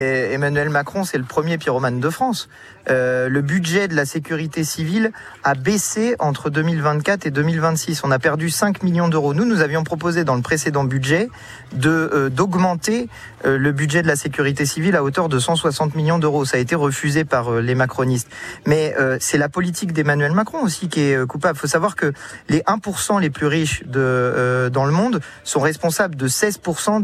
Emmanuel Macron, c'est le premier pyromane de France. Le budget de la sécurité civile a baissé entre 2024 et 2026. On a perdu 5 millions d'euros. Nous avions proposé dans le précédent budget d'augmenter le budget de la sécurité civile à hauteur de 160 millions d'euros. Ça a été refusé par les macronistes. Mais c'est la politique d'Emmanuel Macron aussi qui est coupable. Il faut savoir que les 1% les plus riches dans le monde sont responsables de 16%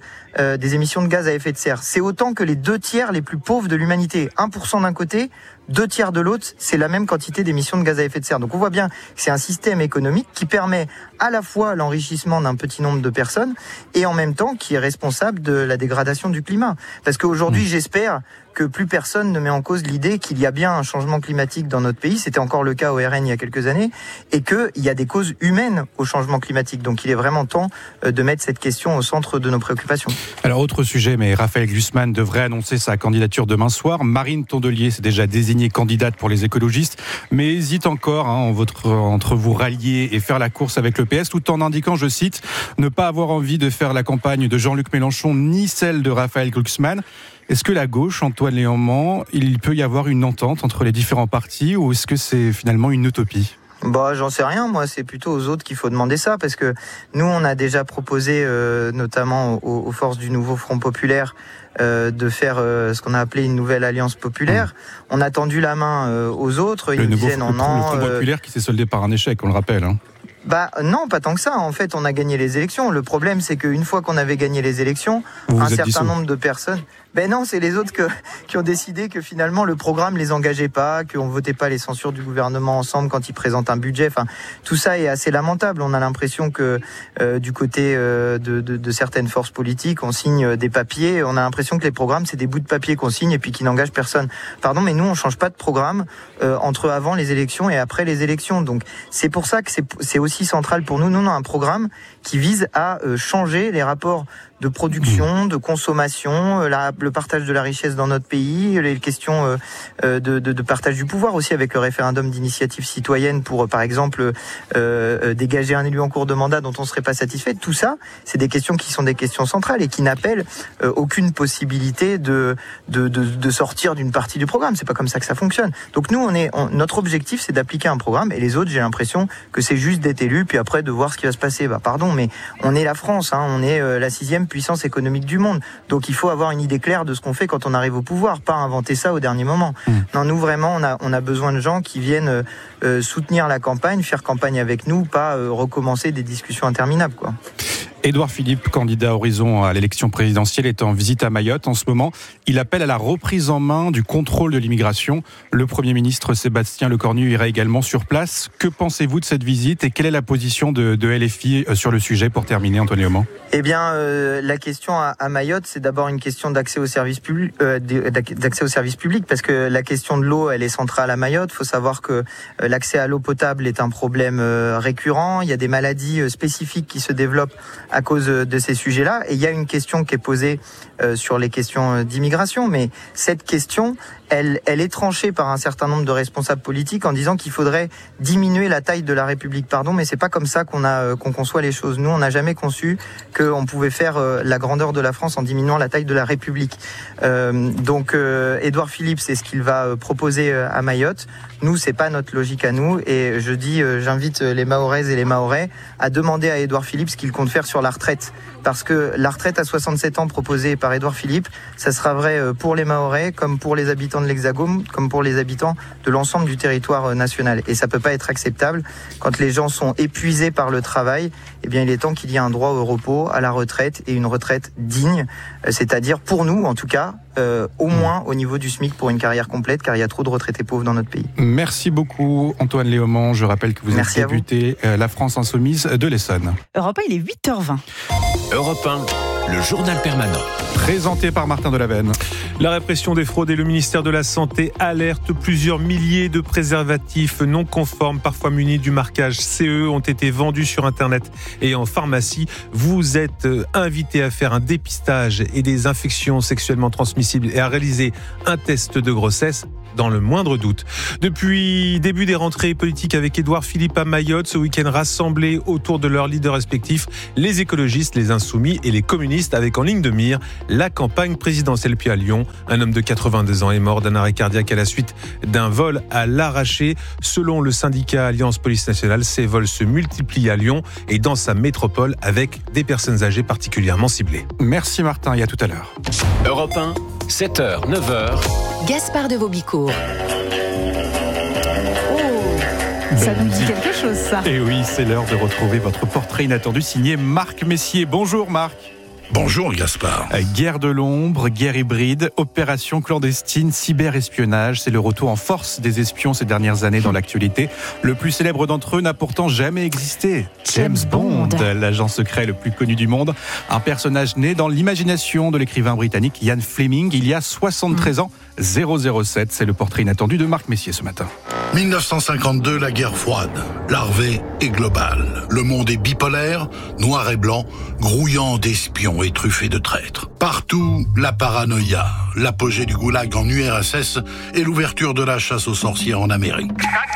des émissions de gaz à effet de serre. C'est autant que les 2 tiers les plus pauvres de l'humanité. 1% d'un côté, 2 tiers de l'autre, c'est la même quantité d'émissions de gaz à effet de serre. Donc on voit bien que c'est un système économique qui permet à la fois l'enrichissement d'un petit nombre de personnes et en même temps qui est responsable de la dégradation du climat. Parce qu'aujourd'hui, j'espère que plus personne ne met en cause l'idée qu'il y a bien un changement climatique dans notre pays. C'était encore le cas au RN il y a quelques années. Et qu'il y a des causes humaines au changement climatique. Donc il est vraiment temps de mettre cette question au centre de nos préoccupations. Alors autre sujet, mais Raphaël Glucksmann devrait annoncer sa candidature demain soir. Marine Tondelier s'est déjà désignée candidate pour les écologistes, mais hésite encore entre vous rallier et faire la course avec le PS, tout en indiquant, je cite, ne pas avoir envie de faire la campagne de Jean-Luc Mélenchon ni celle de Raphaël Glucksmann. Est-ce que la gauche, Antoine Léaumont, il peut y avoir une entente entre les différents partis ou est-ce que c'est finalement une utopie ? J'en sais rien, moi, c'est plutôt aux autres qu'il faut demander ça, parce que nous, on a déjà proposé, notamment aux forces du nouveau Front Populaire, de faire ce qu'on a appelé une nouvelle alliance populaire. On a tendu la main aux autres, ils disaient non. Le Front Populaire qui s'est soldé par un échec, on le rappelle. Non, pas tant que ça. En fait, on a gagné les élections. Le problème, c'est qu'une fois qu'on avait gagné les élections, un certain nombre de personnes... non, c'est les autres qui ont décidé que finalement le programme les engageait pas, qu'on votait pas les censures du gouvernement ensemble quand ils présentent un budget. Enfin, tout ça est assez lamentable. On a l'impression que du côté de certaines forces politiques, on signe des papiers. On a l'impression que les programmes, c'est des bouts de papier qu'on signe et puis qui n'engagent personne. Pardon, mais nous, on change pas de programme entre avant les élections et après les élections. Donc, c'est pour ça que c'est aussi central pour nous. Nous, on a un programme qui vise à changer les rapports de production, de consommation, le partage de la richesse dans notre pays, les questions de partage du pouvoir aussi avec le référendum d'initiative citoyenne pour, par exemple, dégager un élu en cours de mandat dont on ne serait pas satisfait. Tout ça, c'est des questions qui sont des questions centrales et qui n'appellent aucune possibilité de sortir d'une partie du programme. C'est pas comme ça que ça fonctionne. Donc nous, notre objectif, c'est d'appliquer un programme et les autres, j'ai l'impression que c'est juste d'être élu puis après de voir ce qui va se passer. Pardon, mais on est la France, on est la 6e puissance économique du monde. Donc il faut avoir une idée claire de ce qu'on fait quand on arrive au pouvoir, pas inventer ça au dernier moment. Non, nous vraiment, on a besoin de gens qui viennent soutenir la campagne, faire campagne avec nous, pas recommencer des discussions interminables, quoi. Édouard Philippe, candidat Horizon à l'élection présidentielle, est en visite à Mayotte en ce moment. Il appelle à la reprise en main du contrôle de l'immigration. Le Premier ministre Sébastien Lecornu ira également sur place. Que pensez-vous de cette visite et quelle est la position de LFI sur le sujet pour terminer, Antoine Léaumont ? La question à Mayotte, c'est d'abord une question d'accès aux services publics, parce que la question de l'eau, elle est centrale à Mayotte. Il faut savoir que l'accès à l'eau potable est un problème récurrent. Il y a des maladies spécifiques qui se développent à cause de ces sujets-là. Et il y a une question qui est posée sur les questions d'immigration, mais cette question, elle est tranchée par un certain nombre de responsables politiques en disant qu'il faudrait diminuer la taille de la République. Pardon, mais c'est pas comme ça qu'on conçoit les choses. Nous, on n'a jamais conçu qu'on pouvait faire la grandeur de la France en diminuant la taille de la République. Donc, Édouard Philippe, c'est ce qu'il va proposer à Mayotte. Nous, c'est pas notre logique à nous. Et j'invite les Mahoraises et les Mahorais à demander à Édouard Philippe ce qu'il compte faire sur la retraite. Parce que la retraite à 67 ans proposée par Édouard Philippe, ça sera vrai pour les Mahorais, comme pour les habitants de l'Hexagone, comme pour les habitants de l'ensemble du territoire national. Et ça peut pas être acceptable. Quand les gens sont épuisés par le travail, il est temps qu'il y ait un droit au repos, à la retraite et une retraite digne. C'est-à-dire, pour nous, en tout cas, au moins au niveau du SMIC pour une carrière complète, car il y a trop de retraités pauvres dans notre pays. Merci beaucoup, Antoine Léaumont. Je rappelle que vous êtes député La France Insoumise de l'Essonne. Europe 1, il est 8h20. Europe 1, le journal permanent. Présenté par Martin Delavenne. La répression des fraudes et le ministère de la Santé alerte. Plusieurs milliers de préservatifs non conformes, parfois munis du marquage CE, ont été vendus sur Internet et en pharmacie. Vous êtes invité à faire un dépistage et des infections sexuellement transmissibles et à réaliser un test de grossesse. dans le moindre doute. Depuis début des rentrées politiques avec Édouard Philippe à Mayotte, ce week-end rassemblés autour de leurs leaders respectifs, les écologistes, les insoumis et les communistes, avec en ligne de mire la campagne présidentielle. Puis à Lyon, un homme de 82 ans est mort d'un arrêt cardiaque à la suite d'un vol à l'arraché. Selon le syndicat Alliance Police Nationale, ces vols se multiplient à Lyon et dans sa métropole avec des personnes âgées particulièrement ciblées. Merci Martin, et à tout à l'heure. Europe 1, 7h, 9h. Gaspard de Vaubicourt. Ça nous dit quelque chose, ça. Et oui, c'est l'heure de retrouver votre portrait inattendu signé Marc Messier. Bonjour Marc. Bonjour Gaspard. Guerre de l'ombre, guerre hybride, opération clandestine, cyberespionnage, c'est le retour en force des espions ces dernières années dans l'actualité. Le plus célèbre d'entre eux n'a pourtant jamais existé. James Bond, l'agent secret le plus connu du monde. Un personnage né dans l'imagination de l'écrivain britannique Ian Fleming il y a 73 ans. 007, c'est le portrait inattendu de Marc Messier ce matin. 1952, la guerre froide, larvée et globale. Le monde est bipolaire, noir et blanc, grouillant d'espions et truffé de traîtres. Partout, la paranoïa, l'apogée du goulag en URSS et l'ouverture de la chasse aux sorcières en Amérique.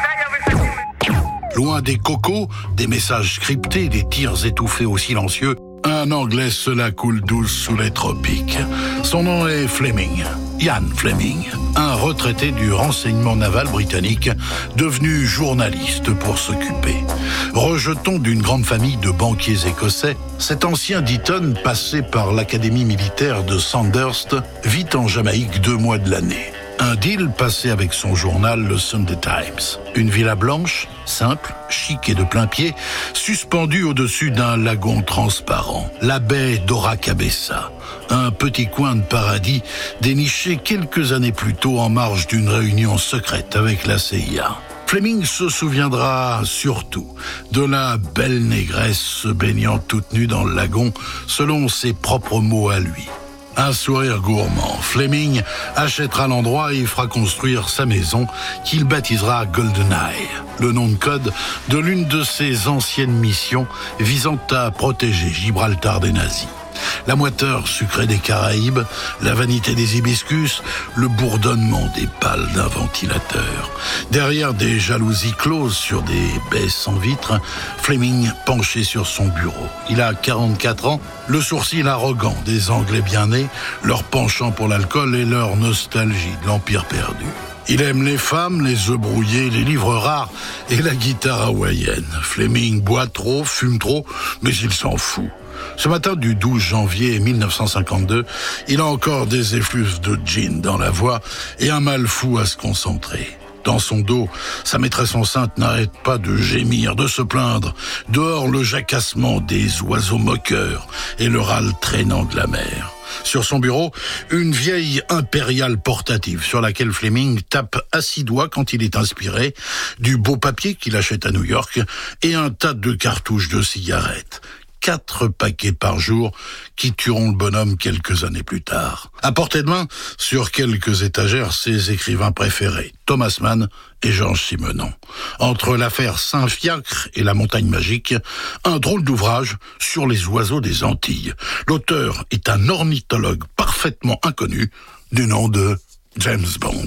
Loin des cocos, des messages cryptés, des tirs étouffés au silencieux, un Anglais se la coule douce sous les tropiques. Son nom est Fleming, Ian Fleming, un retraité du renseignement naval britannique, devenu journaliste pour s'occuper. Rejeton d'une grande famille de banquiers écossais, cet ancien Deaton, passé par l'académie militaire de Sandhurst, vit en Jamaïque 2 mois de l'année. Un deal passé avec son journal, le Sunday Times. Une villa blanche, simple, chic et de plein pied, suspendue au-dessus d'un lagon transparent. La baie d'Oracabessa, un petit coin de paradis déniché quelques années plus tôt en marge d'une réunion secrète avec la CIA. Fleming se souviendra surtout de la belle négresse se baignant toute nue dans le lagon, selon ses propres mots à lui. Un sourire gourmand, Fleming achètera l'endroit et fera construire sa maison qu'il baptisera GoldenEye, le nom de code de l'une de ses anciennes missions visant à protéger Gibraltar des nazis. La moiteur sucrée des Caraïbes, la vanité des hibiscus, le bourdonnement des pales d'un ventilateur. Derrière des jalousies closes sur des baies sans vitres, Fleming penché sur son bureau. Il a 44 ans, le sourcil arrogant des Anglais bien nés, leur penchant pour l'alcool et leur nostalgie de l'Empire perdu. Il aime les femmes, les œufs brouillés, les livres rares et la guitare hawaïenne. Fleming boit trop, fume trop, mais il s'en fout. Ce matin du 12 janvier 1952, il a encore des effluves de gin dans la voix et un mal fou à se concentrer. Dans son dos, sa maîtresse enceinte n'arrête pas de gémir, de se plaindre. Dehors, le jacassement des oiseaux moqueurs et le râle traînant de la mer. Sur son bureau, une vieille impériale portative sur laquelle Fleming tape à 6 doigts quand il est inspiré, du beau papier qu'il achète à New York et un tas de cartouches de cigarettes. 4 paquets par jour qui tueront le bonhomme quelques années plus tard. À portée de main, sur quelques étagères, ses écrivains préférés, Thomas Mann et Georges Simenon. Entre l'affaire Saint-Fiacre et la montagne magique, un drôle d'ouvrage sur les oiseaux des Antilles. L'auteur est un ornithologue parfaitement inconnu du nom de James Bond.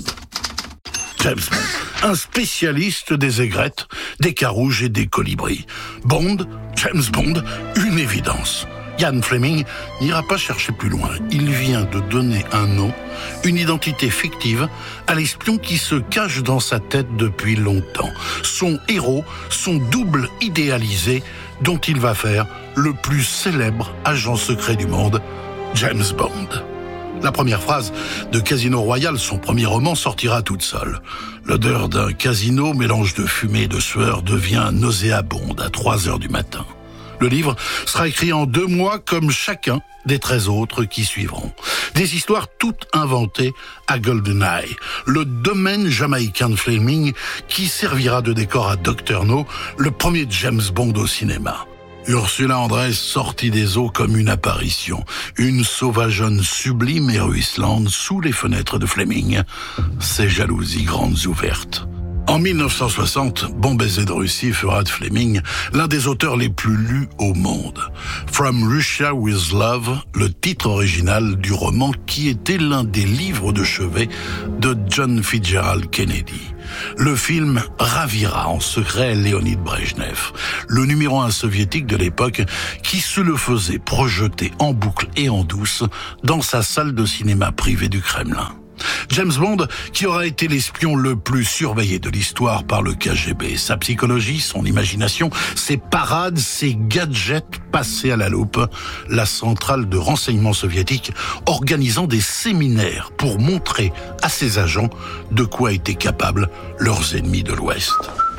James Bond, un spécialiste des aigrettes, des carouges et des colibris. Bond, James Bond, une évidence. Ian Fleming n'ira pas chercher plus loin. Il vient de donner un nom, une identité fictive à l'espion qui se cache dans sa tête depuis longtemps. Son héros, son double idéalisé, dont il va faire le plus célèbre agent secret du monde, James Bond. La première phrase de Casino Royale, son premier roman, sortira toute seule. L'odeur d'un casino, mélange de fumée et de sueur, devient nauséabonde à 3h du matin. Le livre sera écrit en 2 mois comme chacun des 13 autres qui suivront. Des histoires toutes inventées à GoldenEye, le domaine jamaïcain de Fleming qui servira de décor à Dr. No, le premier James Bond au cinéma. Ursula Andress sortit des eaux comme une apparition, une sauvageonne sublime et ruisselante sous les fenêtres de Fleming, ses jalousies grandes ouvertes. En 1960, Bon baiser de Russie fera de Fleming l'un des auteurs les plus lus au monde. From Russia with Love, le titre original du roman qui était l'un des livres de chevet de John Fitzgerald Kennedy. Le film ravira en secret Léonid Brejnev, le numéro 1 soviétique de l'époque qui se le faisait projeter en boucle et en douce dans sa salle de cinéma privée du Kremlin. James Bond, qui aura été l'espion le plus surveillé de l'histoire par le KGB. Sa psychologie, son imagination, ses parades, ses gadgets passés à la loupe. La centrale de renseignement soviétique organisant des séminaires pour montrer à ses agents de quoi étaient capables leurs ennemis de l'Ouest.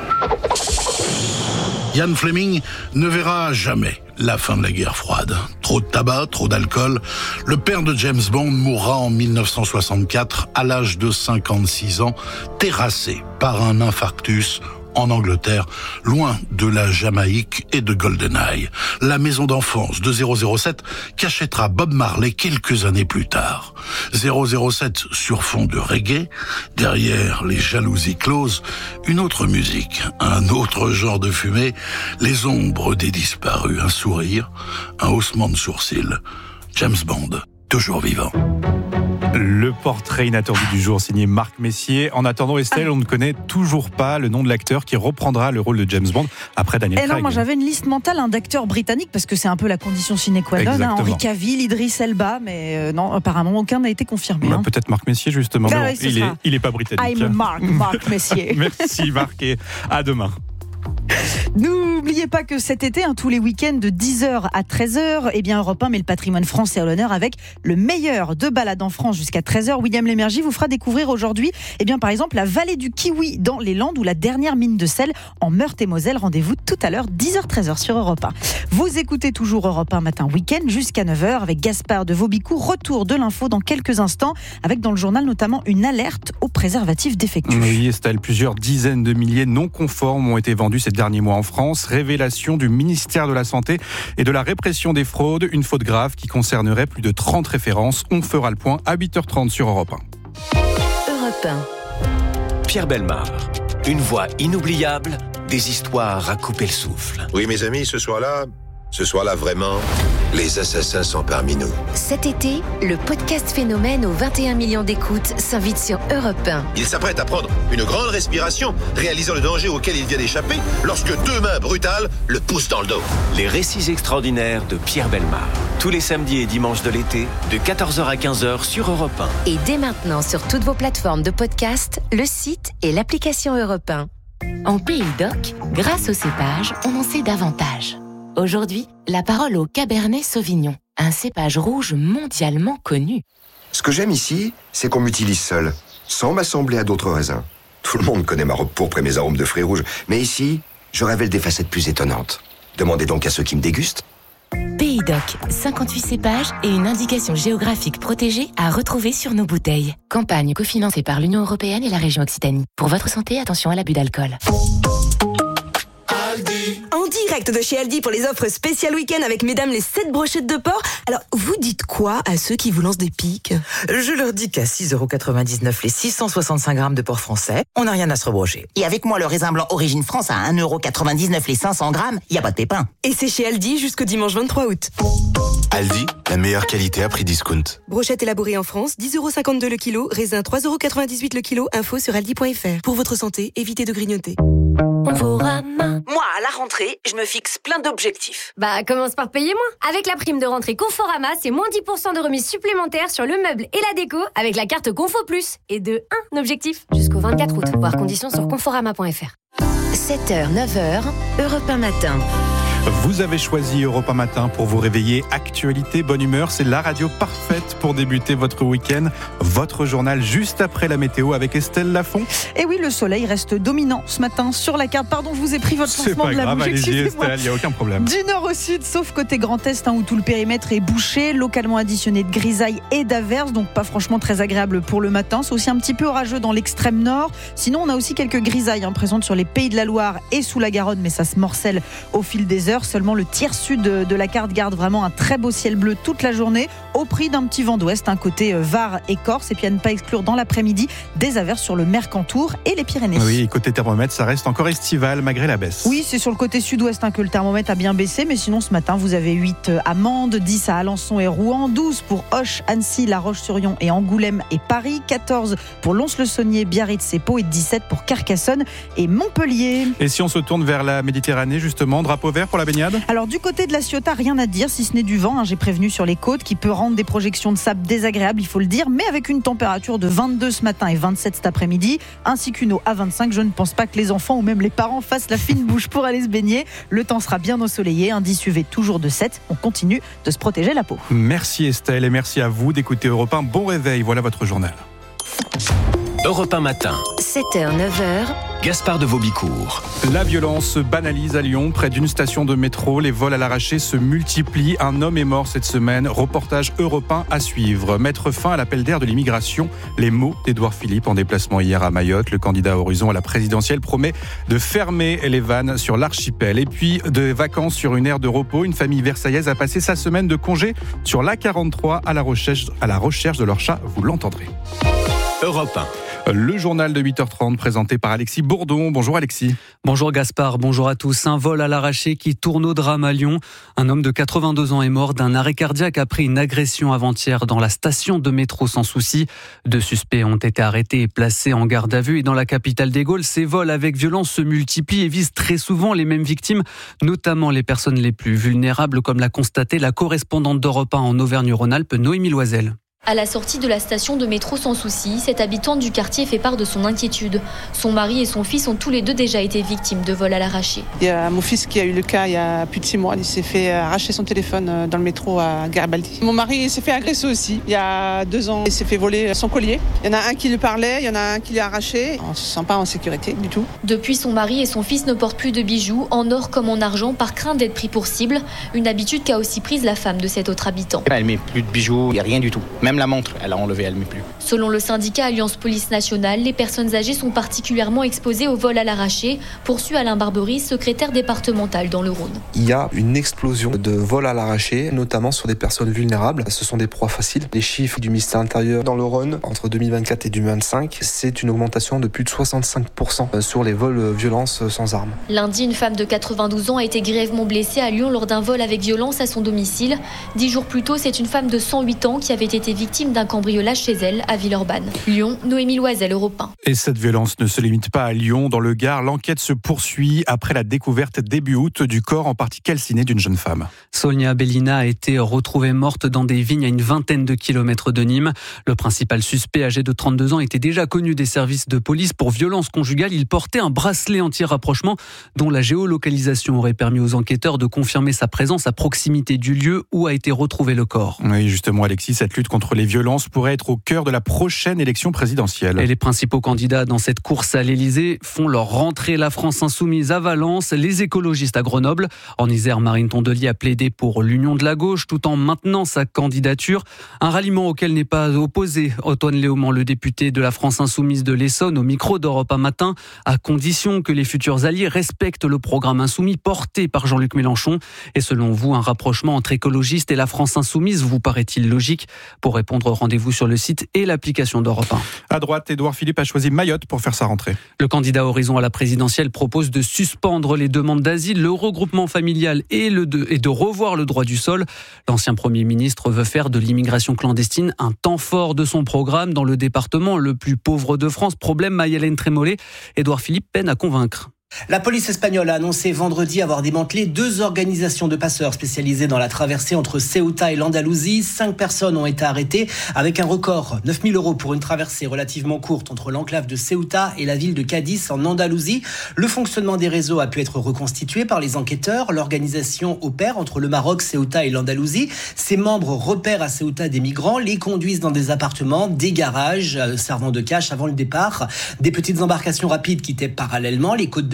Ian Fleming ne verra jamais la fin de la guerre froide. Trop de tabac, trop d'alcool. Le père de James Bond mourra en 1964 à l'âge de 56 ans, terrassé par un infarctus en Angleterre, loin de la Jamaïque et de GoldenEye. La maison d'enfance de 007 qu'achètera Bob Marley quelques années plus tard. 007 sur fond de reggae, derrière les jalousies closes, une autre musique, un autre genre de fumée, les ombres des disparus, un sourire, un haussement de sourcils. James Bond, toujours vivant. Le portrait inattendu du jour signé Marc Messier. En attendant, Estelle, on ne connaît toujours pas le nom de l'acteur qui reprendra le rôle de James Bond après Daniel Craig. Non, moi j'avais une liste mentale d'acteurs britanniques parce que c'est un peu la condition sine qua non. Henry Cavill, Idris Elba, mais non, apparemment aucun n'a été confirmé. Peut-être Marc Messier justement. Ben, non, oui, il est pas britannique. I'm Marc Messier. Merci Marc et à demain. N'oubliez pas que cet été, tous les week-ends de 10h à 13h, Europe 1 met le patrimoine français à l'honneur avec le meilleur de balades en France jusqu'à 13h. William Lémergie vous fera découvrir aujourd'hui, par exemple, la vallée du Kiwi dans les Landes ou la dernière mine de sel en Meurthe-et-Moselle. Rendez-vous tout à l'heure, 10h-13h sur Europe 1. Vous écoutez toujours Europe 1 matin week-end jusqu'à 9h avec Gaspard de Vaubicourt. Retour de l'info dans quelques instants avec dans le journal notamment une alerte aux préservatifs défectueux. Oui, Estelle, plusieurs dizaines de milliers non conformes ont été vendus ces derniers mois en France. Révélation du ministère de la Santé et de la répression des fraudes. Une faute grave qui concernerait plus de 30 références. On fera le point à 8h30 sur Europe 1. Europe 1. Pierre Bellemare, une voix inoubliable, des histoires à couper le souffle. Oui, mes amis, ce soir-là, vraiment, les assassins sont parmi nous. Cet été, le podcast Phénomène aux 21 millions d'écoutes s'invite sur Europe 1. Il s'apprête à prendre une grande respiration, réalisant le danger auquel il vient d'échapper, lorsque deux mains brutales le poussent dans le dos. Les récits extraordinaires de Pierre Bellemare. Tous les samedis et dimanches de l'été, de 14h à 15h sur Europe 1. Et dès maintenant sur toutes vos plateformes de podcast, le site et l'application Europe 1. En Pays d'Oc, grâce au cépage, on en sait davantage. Aujourd'hui, la parole au Cabernet Sauvignon, un cépage rouge mondialement connu. Ce que j'aime ici, c'est qu'on m'utilise seul, sans m'assembler à d'autres raisins. Tout le monde connaît ma robe pourpre et mes arômes de fruits rouges, mais ici, je révèle des facettes plus étonnantes. Demandez donc à ceux qui me dégustent. Pays d'Oc, 58 cépages et une indication géographique protégée à retrouver sur nos bouteilles. Campagne cofinancée par l'Union européenne et la région Occitanie. Pour votre santé, attention à l'abus d'alcool. En direct de chez Aldi pour les offres spéciales week-end avec mesdames les 7 brochettes de porc. Alors, vous dites quoi à ceux qui vous lancent des piques ? Je leur dis qu'à 6,99€ les 665 grammes de porc français, on n'a rien à se rebrocher. Et avec moi, le raisin blanc Origine France à 1,99€ les 500 grammes, il n'y a pas de pépin. Et c'est chez Aldi jusqu'au dimanche 23 août. Aldi, la meilleure qualité à prix discount. Brochette élaborée en France, 10,52€ le kilo, raisin 3,98€ le kilo, info sur aldi.fr. Pour votre santé, évitez de grignoter. Moi, à la rentrée, je me fixe plein d'objectifs. Commence par payer moins. Avec la prime de rentrée Conforama, c'est moins 10% de remise supplémentaire sur le meuble et la déco avec la carte Confo Plus. Et de 1 objectif jusqu'au 24 août. Voir conditions sur conforama.fr. 7h, 9h, Europe 1 matin. Vous avez choisi Europe 1 matin pour vous réveiller. Actualité, bonne humeur, c'est la radio parfaite pour débuter votre week-end. Votre journal juste après la météo avec Estelle Lafont. Et oui, le soleil reste dominant ce matin sur la carte. Pardon, je vous ai pris votre lancement de la bouche. Allez-y Estelle, il n'y a aucun problème. Du nord au sud, sauf côté Grand Est où tout le périmètre est bouché, localement additionné de grisailles et d'averses, donc pas franchement très agréable pour le matin. C'est aussi un petit peu orageux dans l'extrême nord. Sinon, on a aussi quelques grisailles présentes sur les Pays de la Loire et sous la Garonne, mais ça se morcelle au fil des heures. heures. Seulement le tiers sud de la carte garde vraiment un très beau ciel bleu toute la journée, au prix d'un petit vent d'ouest, côté Var et Corse. Et puis à ne pas exclure dans l'après-midi des averses sur le Mercantour et les Pyrénées. Oui, côté thermomètre, ça reste encore estival malgré la baisse. Oui, c'est sur le côté sud-ouest que le thermomètre a bien baissé, mais sinon ce matin vous avez 8 à Mende, 10 à Alençon et Rouen, 12 pour Auch, Annecy, La Roche-sur-Yon et Angoulême et Paris, 14 pour Lons-le-Saunier, Biarritz et Pau et 17 pour Carcassonne et Montpellier. Et si on se tourne vers la Méditerranée justement, drapeau vert pour la baignade ? Alors du côté de la Ciotat, rien à dire si ce n'est du vent, j'ai prévenu sur les côtes qui peut rendre des projections de sable désagréables, il faut le dire, mais avec une température de 22 ce matin et 27 cet après-midi, ainsi qu'une eau à 25, je ne pense pas que les enfants ou même les parents fassent la fine bouche pour aller se baigner. Le temps sera bien ensoleillé, indice UV toujours de 7, on continue de se protéger la peau. Merci Estelle et merci à vous d'écouter Europe 1. Bon réveil, voilà votre journal. Europe 1 matin. 7h, 9h. Gaspard de Vaubicourt. La violence se banalise à Lyon. Près d'une station de métro, les vols à l'arraché se multiplient. Un homme est mort cette semaine. Reportage Europe 1 à suivre. Mettre fin à l'appel d'air de l'immigration. Les mots d'Édouard Philippe en déplacement hier à Mayotte. Le candidat à Horizon à la présidentielle promet de fermer les vannes sur l'archipel. Et puis, de vacances sur une aire de repos. Une famille versaillaise a passé sa semaine de congé sur l'A43 à la recherche de leur chat. Vous l'entendrez. Europe 1. Le journal de 8h30 présenté par Alexis Bourdon. Bonjour Alexis. Bonjour Gaspard, bonjour à tous. Un vol à l'arraché qui tourne au drame à Lyon. Un homme de 82 ans est mort d'un arrêt cardiaque après une agression avant-hier dans la station de métro Sans Souci. 2 suspects ont été arrêtés et placés en garde à vue. Et dans la capitale des Gaules, ces vols avec violence se multiplient et visent très souvent les mêmes victimes, notamment les personnes les plus vulnérables, comme l'a constaté la correspondante d'Europe 1 en Auvergne-Rhône-Alpes, Noémie Loisel. À la sortie de la station de métro Sans Souci, cette habitante du quartier fait part de son inquiétude. Son mari et son fils ont tous les deux déjà été victimes de vols à l'arraché. Il y a mon fils qui a eu le cas il y a plus de 6 mois. Il s'est fait arracher son téléphone dans le métro à Garibaldi. Mon mari s'est fait agresser aussi. Il y a 2 ans, il s'est fait voler son collier. Il y en a un qui lui parlait, il y en a un qui l'a arraché. On ne se sent pas en sécurité du tout. Depuis, son mari et son fils ne portent plus de bijoux, en or comme en argent, par crainte d'être pris pour cible. Une habitude qu'a aussi prise la femme de cet autre habitant. Elle met plus de bijoux, il n'y a rien du tout. Même la montre, elle a enlevé. Elle met plus. Selon le syndicat Alliance Police Nationale, les personnes âgées sont particulièrement exposées au vol à l'arraché, poursuit Alain Barbery, secrétaire départemental dans le Rhône. Il y a une explosion de vols à l'arraché, notamment sur des personnes vulnérables. Ce sont des proies faciles. Les chiffres du ministère de l'Intérieur dans le Rhône, entre 2024 et 2025, c'est une augmentation de plus de 65% sur les vols violences sans armes. Lundi, une femme de 92 ans a été grièvement blessée à Lyon lors d'un vol avec violence à son domicile. 10 jours plus tôt, c'est une femme de 108 ans qui avait été victime d'un cambriolage chez elle à Villeurbanne. Lyon, Noémie Loisel, Europe 1. Et cette violence ne se limite pas à Lyon. Dans le Gard, l'enquête se poursuit après la découverte début août du corps en partie calciné d'une jeune femme. Sonia Bellina a été retrouvée morte dans des vignes à une vingtaine de kilomètres de Nîmes. Le principal suspect, âgé de 32 ans, était déjà connu des services de police pour violence conjugale. Il portait un bracelet anti-rapprochement dont la géolocalisation aurait permis aux enquêteurs de confirmer sa présence à proximité du lieu où a été retrouvé le corps. Oui, justement, Alexis, cette lutte contre les violences pourrait être au cœur de la prochaine élection présidentielle. Et les principaux candidats dans cette course à l'Elysée font leur rentrée. La France insoumise à Valence, les écologistes à Grenoble. En Isère, Marine Tondelier a plaidé pour l'union de la gauche tout en maintenant sa candidature. Un ralliement auquel n'est pas opposé Antoine Léaumont, le député de la France insoumise de l'Essonne, au micro d'Europe 1 matin, à condition que les futurs alliés respectent le programme insoumis porté par Jean-Luc Mélenchon. Et selon vous, un rapprochement entre écologistes et la France insoumise vous paraît-il logique? Pour répondre, rendez-vous sur le site et l'application d'Europe 1. À droite, Édouard Philippe a choisi Mayotte pour faire sa rentrée. Le candidat Horizon à la présidentielle propose de suspendre les demandes d'asile, le regroupement familial et de revoir le droit du sol. L'ancien Premier ministre veut faire de l'immigration clandestine un temps fort de son programme dans le département le plus pauvre de France. Problème, Maï-Hélène Trémollet. Édouard Philippe peine à convaincre. La police espagnole a annoncé vendredi avoir démantelé 2 organisations de passeurs spécialisées dans la traversée entre Ceuta et l'Andalousie. 5 personnes ont été arrêtées avec un record, 9 000 € pour une traversée relativement courte entre l'enclave de Ceuta et la ville de Cadiz en Andalousie. Le fonctionnement des réseaux a pu être reconstitué par les enquêteurs. L'organisation opère entre le Maroc, Ceuta et l'Andalousie. Ses membres repèrent à Ceuta des migrants, les conduisent dans des appartements, des garages servant de cache avant le départ. Des petites embarcations rapides quittaient parallèlement les côtes de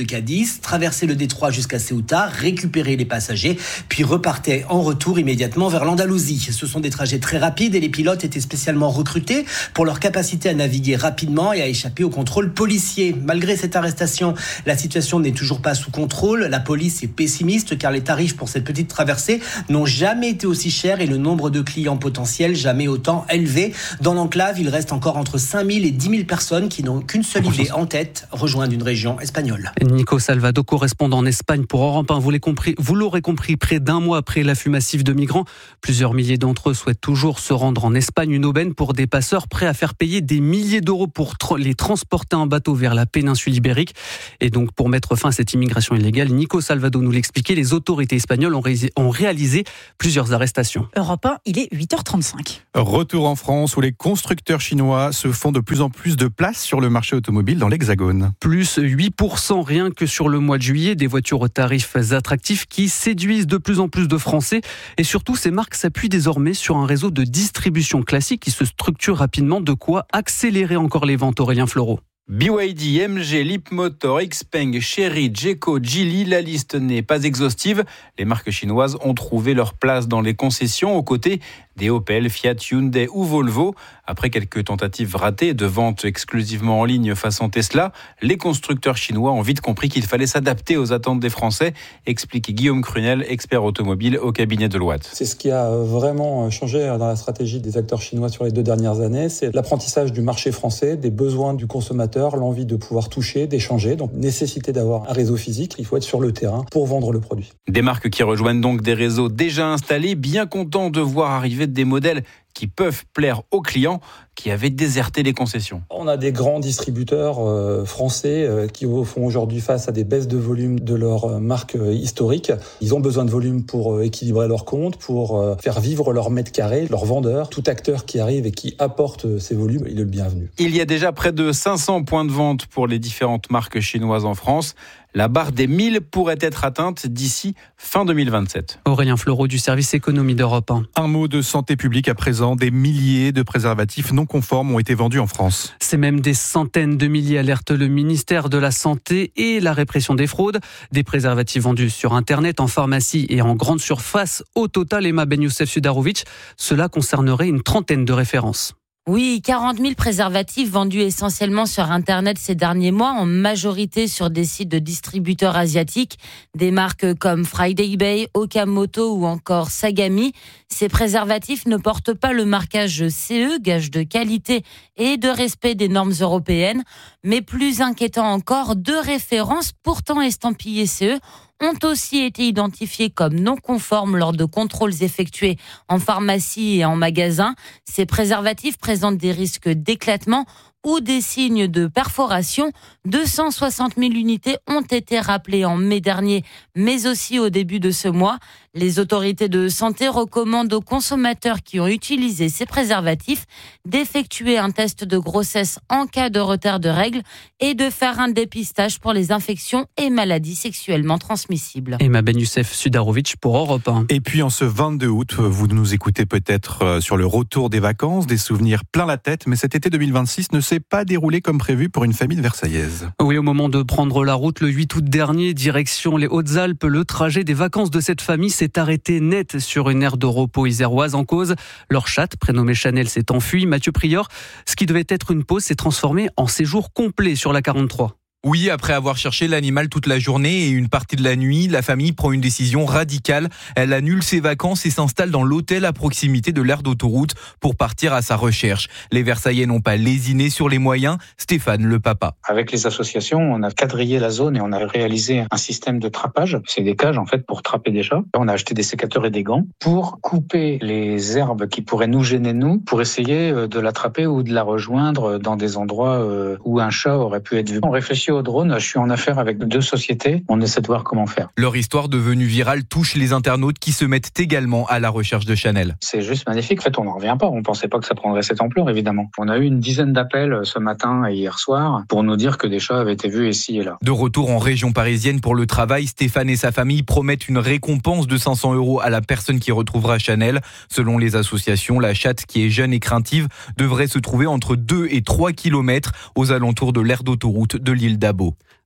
Cadiz, traversaient le détroit jusqu'à Ceuta, récupéraient les passagers, puis repartaient en retour immédiatement vers l'Andalousie. Ce sont des trajets très rapides et les pilotes étaient spécialement recrutés pour leur capacité à naviguer rapidement et à échapper au contrôle policier. Malgré cette arrestation, la situation n'est toujours pas sous contrôle. La police est pessimiste car les tarifs pour cette petite traversée n'ont jamais été aussi chers et le nombre de clients potentiels jamais autant élevé. Dans l'enclave, il reste encore entre 5 000 et 10 000 personnes qui n'ont qu'une seule idée en tête, rejoindre une région espagnole. Nico Salvado, correspondant en Espagne pour Europe 1. Vous l'aurez compris, près d'un mois après l'afflux massif de migrants, plusieurs milliers d'entre eux souhaitent toujours se rendre en Espagne, une aubaine pour des passeurs prêts à faire payer des milliers d'euros pour les transporter en bateau vers la péninsule ibérique. Et donc, pour mettre fin à cette immigration illégale, Nico Salvado nous l'expliquait, les autorités espagnoles ont réalisé plusieurs arrestations. Europe 1, il est 8h35. Retour en France où les constructeurs chinois se font de plus en plus de place sur le marché automobile dans l'Hexagone. Plus 8% rien que sur le mois de juillet, des voitures aux tarifs attractifs qui séduisent de plus en plus de Français. Et surtout, ces marques s'appuient désormais sur un réseau de distribution classique qui se structure rapidement, de quoi accélérer encore les ventes. Aurélien Fleureau. BYD, MG, Leapmotor, Xpeng, Chery, Jeco, Geely, la liste n'est pas exhaustive. Les marques chinoises ont trouvé leur place dans les concessions aux côtés des Opel, Fiat, Hyundai ou Volvo. Après quelques tentatives ratées de vente exclusivement en ligne façon Tesla, les constructeurs chinois ont vite compris qu'il fallait s'adapter aux attentes des Français, explique Guillaume Crunel, expert automobile au cabinet Deloitte. C'est ce qui a vraiment changé dans la stratégie des acteurs chinois sur les 2 dernières années. C'est l'apprentissage du marché français, des besoins du consommateur, l'envie de pouvoir toucher, d'échanger, donc nécessité d'avoir un réseau physique, il faut être sur le terrain pour vendre le produit. Des marques qui rejoignent donc des réseaux déjà installés, bien contents de voir arriver des modèles qui peuvent plaire aux clients qui avaient déserté les concessions. On a des grands distributeurs français qui font aujourd'hui face à des baisses de volume de leurs marques historiques. Ils ont besoin de volume pour équilibrer leurs comptes, pour faire vivre leurs mètres carrés, leurs vendeurs. Tout acteur qui arrive et qui apporte ces volumes, il est le bienvenu. Il y a déjà près de 500 points de vente pour les différentes marques chinoises en France. La barre des 1000 pourrait être atteinte d'ici fin 2027. Aurélien Fleureau du service économie d'Europe 1. Un mot de santé publique à présent. Des milliers de préservatifs non conformes ont été vendus en France. C'est même des centaines de milliers, alerte le ministère de la Santé et la répression des fraudes. Des préservatifs vendus sur Internet, en pharmacie et en grande surface. Au total, Emma Ben Youssef Sudarovic, cela concernerait une trentaine de références. Oui, 40 000 préservatifs vendus essentiellement sur Internet ces derniers mois, en majorité sur des sites de distributeurs asiatiques, des marques comme Friday Bay, Okamoto ou encore Sagami. Ces préservatifs ne portent pas le marquage CE, gage de qualité et de respect des normes européennes, mais plus inquiétant encore, 2 références pourtant estampillées CE ont aussi été identifiés comme non conformes lors de contrôles effectués en pharmacie et en magasin. Ces préservatifs présentent des risques d'éclatement ou des signes de perforation. 260 000 unités ont été rappelées en mai dernier, mais aussi au début de ce mois. Les autorités de santé recommandent aux consommateurs qui ont utilisé ces préservatifs d'effectuer un test de grossesse en cas de retard de règles et de faire un dépistage pour les infections et maladies sexuellement transmissibles. Emma Ben Youssef Sudarovic pour Europe 1. Et puis en ce 22 août, vous nous écoutez peut-être sur le retour des vacances, des souvenirs plein la tête, mais cet été 2026 ne s'est pas déroulé comme prévu pour une famille de Versaillaise. Oui, au moment de prendre la route le 8 août dernier, direction les Hautes-Alpes, le trajet des vacances de cette famille s'est arrêté net sur une aire de repos iséroise. En cause, leur chatte, prénommée Chanel, s'est enfuie. Mathieu Prior, ce qui devait être une pause s'est transformé en séjour complet sur la 43. Oui, après avoir cherché l'animal toute la journée et une partie de la nuit, la famille prend une décision radicale. Elle annule ses vacances et s'installe dans l'hôtel à proximité de l'aire d'autoroute pour partir à sa recherche. Les Versaillais n'ont pas lésiné sur les moyens. Stéphane, le papa. Avec les associations, on a quadrillé la zone et on a réalisé un système de trappage. C'est des cages en fait pour trapper des chats. On a acheté des sécateurs et des gants pour couper les herbes qui pourraient nous gêner nous, pour essayer de l'attraper ou de la rejoindre dans des endroits où un chat aurait pu être vu. On réfléchit au drone, je suis en affaire avec 2 sociétés, on essaie de voir comment faire. Leur histoire devenue virale touche les internautes qui se mettent également à la recherche de Chanel. C'est juste magnifique, en fait on n'en revient pas, on pensait pas que ça prendrait cette ampleur évidemment. On a eu une dizaine d'appels ce matin et hier soir pour nous dire que des chats avaient été vus ici et là. De retour en région parisienne pour le travail, Stéphane et sa famille promettent une récompense de 500 € à la personne qui retrouvera Chanel. Selon les associations, la chatte qui est jeune et craintive devrait se trouver entre 2 et 3 km aux alentours de l'aire d'autoroute de l'île d'Abo.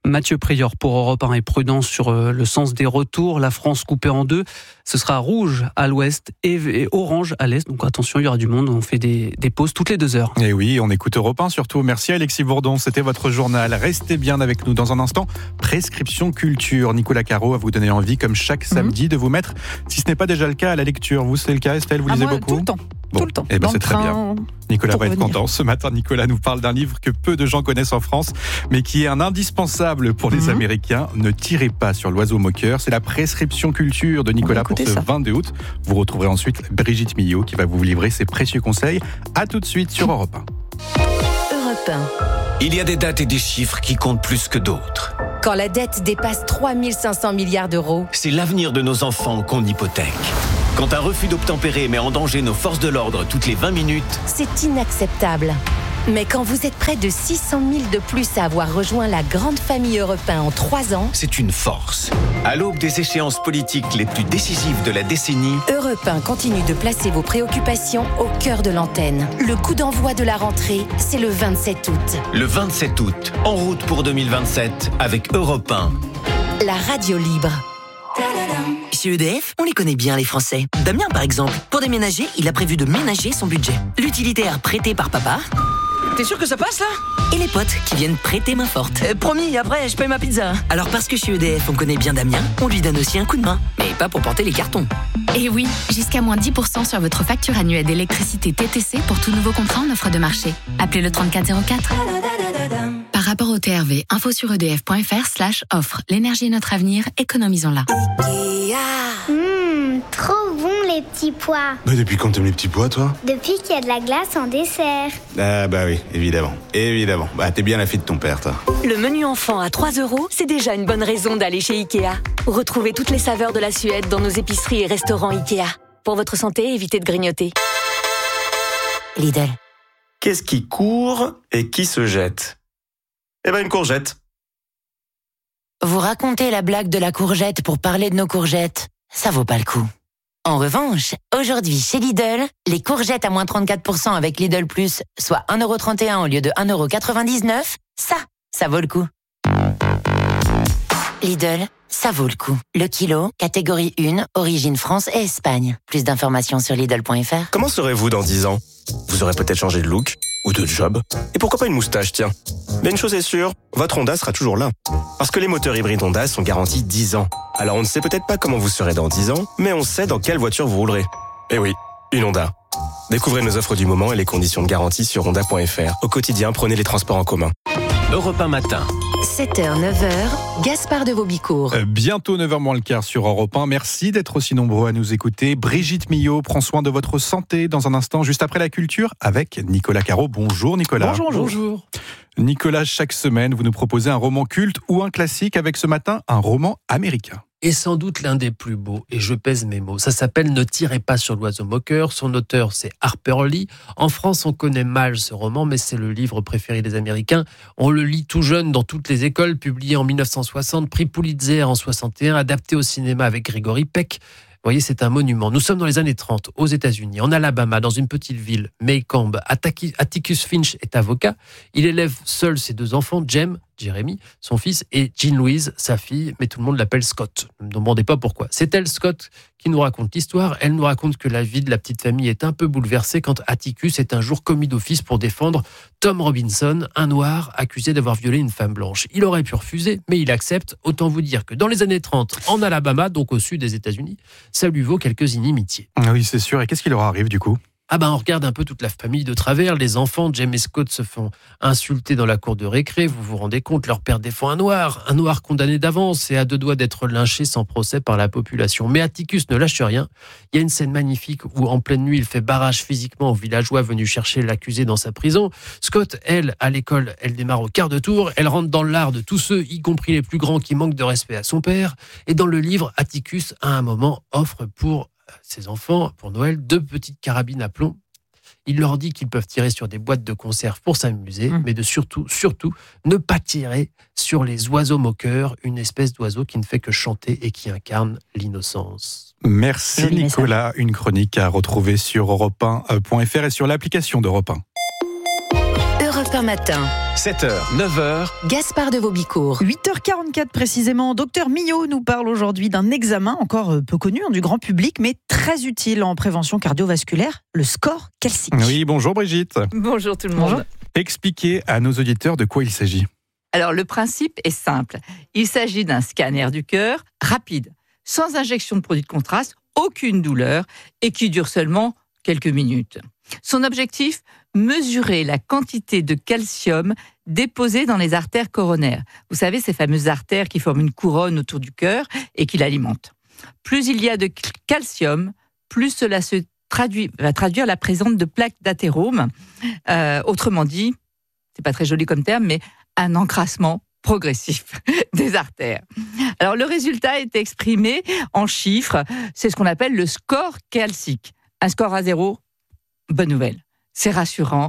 Mathieu Prieur pour Europe 1 et prudence sur le sens des retours. La France coupée en deux. Ce sera rouge à l'ouest et orange à l'est. Donc attention, il y aura du monde. On fait des pauses toutes les 2 heures. Et oui, on écoute Europe 1 surtout. Merci Alexis Bourdon, c'était votre journal. Restez bien avec nous dans un instant. Prescription culture. Nicolas Caro va vous donner envie, comme chaque samedi, de vous mettre, si ce n'est pas déjà le cas, à la lecture. Vous, c'est le cas, Estelle, vous lisez beaucoup? Tout le temps. Bon, tout le temps. Eh ben c'est très bien. Nicolas va être content. Ce matin, Nicolas nous parle d'un livre que peu de gens connaissent en France, mais qui est un indispensable pour les Américains. Ne tirez pas sur l'oiseau moqueur. C'est la prescription culture de Nicolas pour ce 22 août. Vous retrouverez ensuite Brigitte Millot qui va vous livrer ses précieux conseils. À tout de suite sur Europe 1. Europe 1. Il y a des dates et des chiffres qui comptent plus que d'autres. Quand la dette dépasse 3 500 milliards d'euros, C'est l'avenir de nos enfants qu'on hypothèque. Quand un refus d'obtempérer met en danger nos forces de l'ordre toutes les 20 minutes, c'est inacceptable. Mais quand vous êtes près de 600 000 de plus à avoir rejoint la grande famille Europe 1 en 3 ans, c'est une force. À l'aube des échéances politiques les plus décisives de la décennie, Europe 1 continue de placer vos préoccupations au cœur de l'antenne. Le coup d'envoi de la rentrée, c'est le 27 août. Le 27 août, en route pour 2027 avec Europe 1. La radio libre. Chez EDF, on les connaît bien les Français. Damien par exemple, pour déménager, il a prévu de ménager son budget. L'utilitaire prêté par papa. T'es sûr que ça passe là? Et les potes qui viennent prêter main forte. Promis, après je paye ma pizza. Alors parce que chez EDF on connaît bien Damien, on lui donne aussi un coup de main. Mais pas pour porter les cartons. Et oui, jusqu'à moins 10% sur votre facture annuelle d'électricité TTC pour tout nouveau contrat en offre de marché. Appelez le 3404. Par rapport au TRV, info sur edf.fr/offre. L'énergie est notre avenir, économisons-la. Trop bon les petits pois. Mais depuis quand t'aimes les petits pois, toi? Depuis qu'il y a de la glace en dessert. Ah bah oui, évidemment. Évidemment. Bah t'es bien la fille de ton père, toi. Le menu enfant à 3 €, c'est déjà une bonne raison d'aller chez Ikea. Retrouvez toutes les saveurs de la Suède dans nos épiceries et restaurants Ikea. Pour votre santé, évitez de grignoter. Lidl. Qu'est-ce qui court et qui se jette? Eh ben une courgette. Vous racontez la blague de la courgette pour parler de nos courgettes. Ça vaut pas le coup. En revanche, aujourd'hui chez Lidl, les courgettes à moins 34% avec Lidl Plus, soit 1,31 € au lieu de 1,99 €, ça vaut le coup. Lidl, ça vaut le coup. Le kilo, catégorie 1, origine France et Espagne. Plus d'informations sur Lidl.fr. Comment serez-vous dans 10 ans? Vous aurez peut-être changé de look ou de job. Et pourquoi pas une moustache, tiens. Mais une chose est sûre, votre Honda sera toujours là. Parce que les moteurs hybrides Honda sont garantis 10 ans. Alors on ne sait peut-être pas comment vous serez dans 10 ans, mais on sait dans quelle voiture vous roulerez. Eh oui, une Honda. Découvrez nos offres du moment et les conditions de garantie sur honda.fr. Au quotidien, prenez les transports en commun. Europe 1 matin. 7h, 9h, Gaspard de Vaubicourt. Bientôt 9h moins le quart sur Europe 1. Merci d'être aussi nombreux à nous écouter. Brigitte Millot prend soin de votre santé dans un instant, juste après la culture, avec Nicolas Caro. Bonjour Nicolas. Bonjour. Nicolas, chaque semaine, vous nous proposez un roman culte ou un classique, avec ce matin un roman américain. Et sans doute l'un des plus beaux, et je pèse mes mots. Ça s'appelle « Ne tirez pas sur l'oiseau moqueur ». Son auteur, c'est Harper Lee. En France, on connaît mal ce roman, mais c'est le livre préféré des Américains. On le lit tout jeune dans toutes les écoles, publié en 1960, prix Pulitzer en 61, adapté au cinéma avec Gregory Peck. Vous voyez, c'est un monument. Nous sommes dans les années 30, aux États-Unis, en Alabama, dans une petite ville, Maycomb. Atticus Finch est avocat. Il élève seul ses 2 enfants, Jeremy, son fils, et Jean Louise, sa fille, mais tout le monde l'appelle Scott. Ne me demandez pas pourquoi. C'est elle, Scott, qui nous raconte l'histoire. Elle nous raconte que la vie de la petite famille est un peu bouleversée quand Atticus est un jour commis d'office pour défendre Tom Robinson, un noir accusé d'avoir violé une femme blanche. Il aurait pu refuser, mais il accepte. Autant vous dire que dans les années 30, en Alabama, donc au sud des États-Unis, ça lui vaut quelques inimitiés. Oui, c'est sûr. Et qu'est-ce qui leur arrive du coup ? On regarde un peu toute la famille de travers. Les enfants, James et Scott, se font insulter dans la cour de récré. Vous vous rendez compte, leur père défend un noir condamné d'avance et à 2 doigts d'être lynché sans procès par la population. Mais Atticus ne lâche rien. Il y a une scène magnifique où, en pleine nuit, il fait barrage physiquement aux villageois venus chercher l'accusé dans sa prison. Scott, elle, à l'école, elle démarre au quart de tour. Elle rentre dans l'art de tous ceux, y compris les plus grands, qui manquent de respect à son père. Et dans le livre, Atticus, à un moment, offre pour ses enfants, pour Noël, 2 petites carabines à plomb. Il leur dit qu'ils peuvent tirer sur des boîtes de conserve pour s'amuser, mais de surtout ne pas tirer sur les oiseaux moqueurs, une espèce d'oiseau qui ne fait que chanter et qui incarne l'innocence. Merci Nicolas, une chronique à retrouver sur europe1.fr et sur l'application d'Europe 1. Europe 1 matin. 7h, 9h. Gaspard de Vaubicourt. 8h44 précisément. Docteur Millot nous parle aujourd'hui d'un examen encore peu connu du grand public, mais très utile en prévention cardiovasculaire, le score calcique. Oui, bonjour Brigitte. Bonjour tout le monde. Bonjour. Expliquez à nos auditeurs de quoi il s'agit. Alors le principe est simple. Il s'agit d'un scanner du cœur rapide, sans injection de produit de contraste, aucune douleur et qui dure seulement quelques minutes. Son objectif, mesurer la quantité de calcium déposée dans les artères coronaires. Vous savez, ces fameuses artères qui forment une couronne autour du cœur et qui l'alimentent. Plus il y a de calcium, plus cela va traduire la présence de plaques d'athérome. Autrement dit, c'est pas très joli comme terme, mais un encrassement progressif des artères. Alors le résultat est exprimé en chiffres, c'est ce qu'on appelle le score calcique. Un score à 0, bonne nouvelle, c'est rassurant.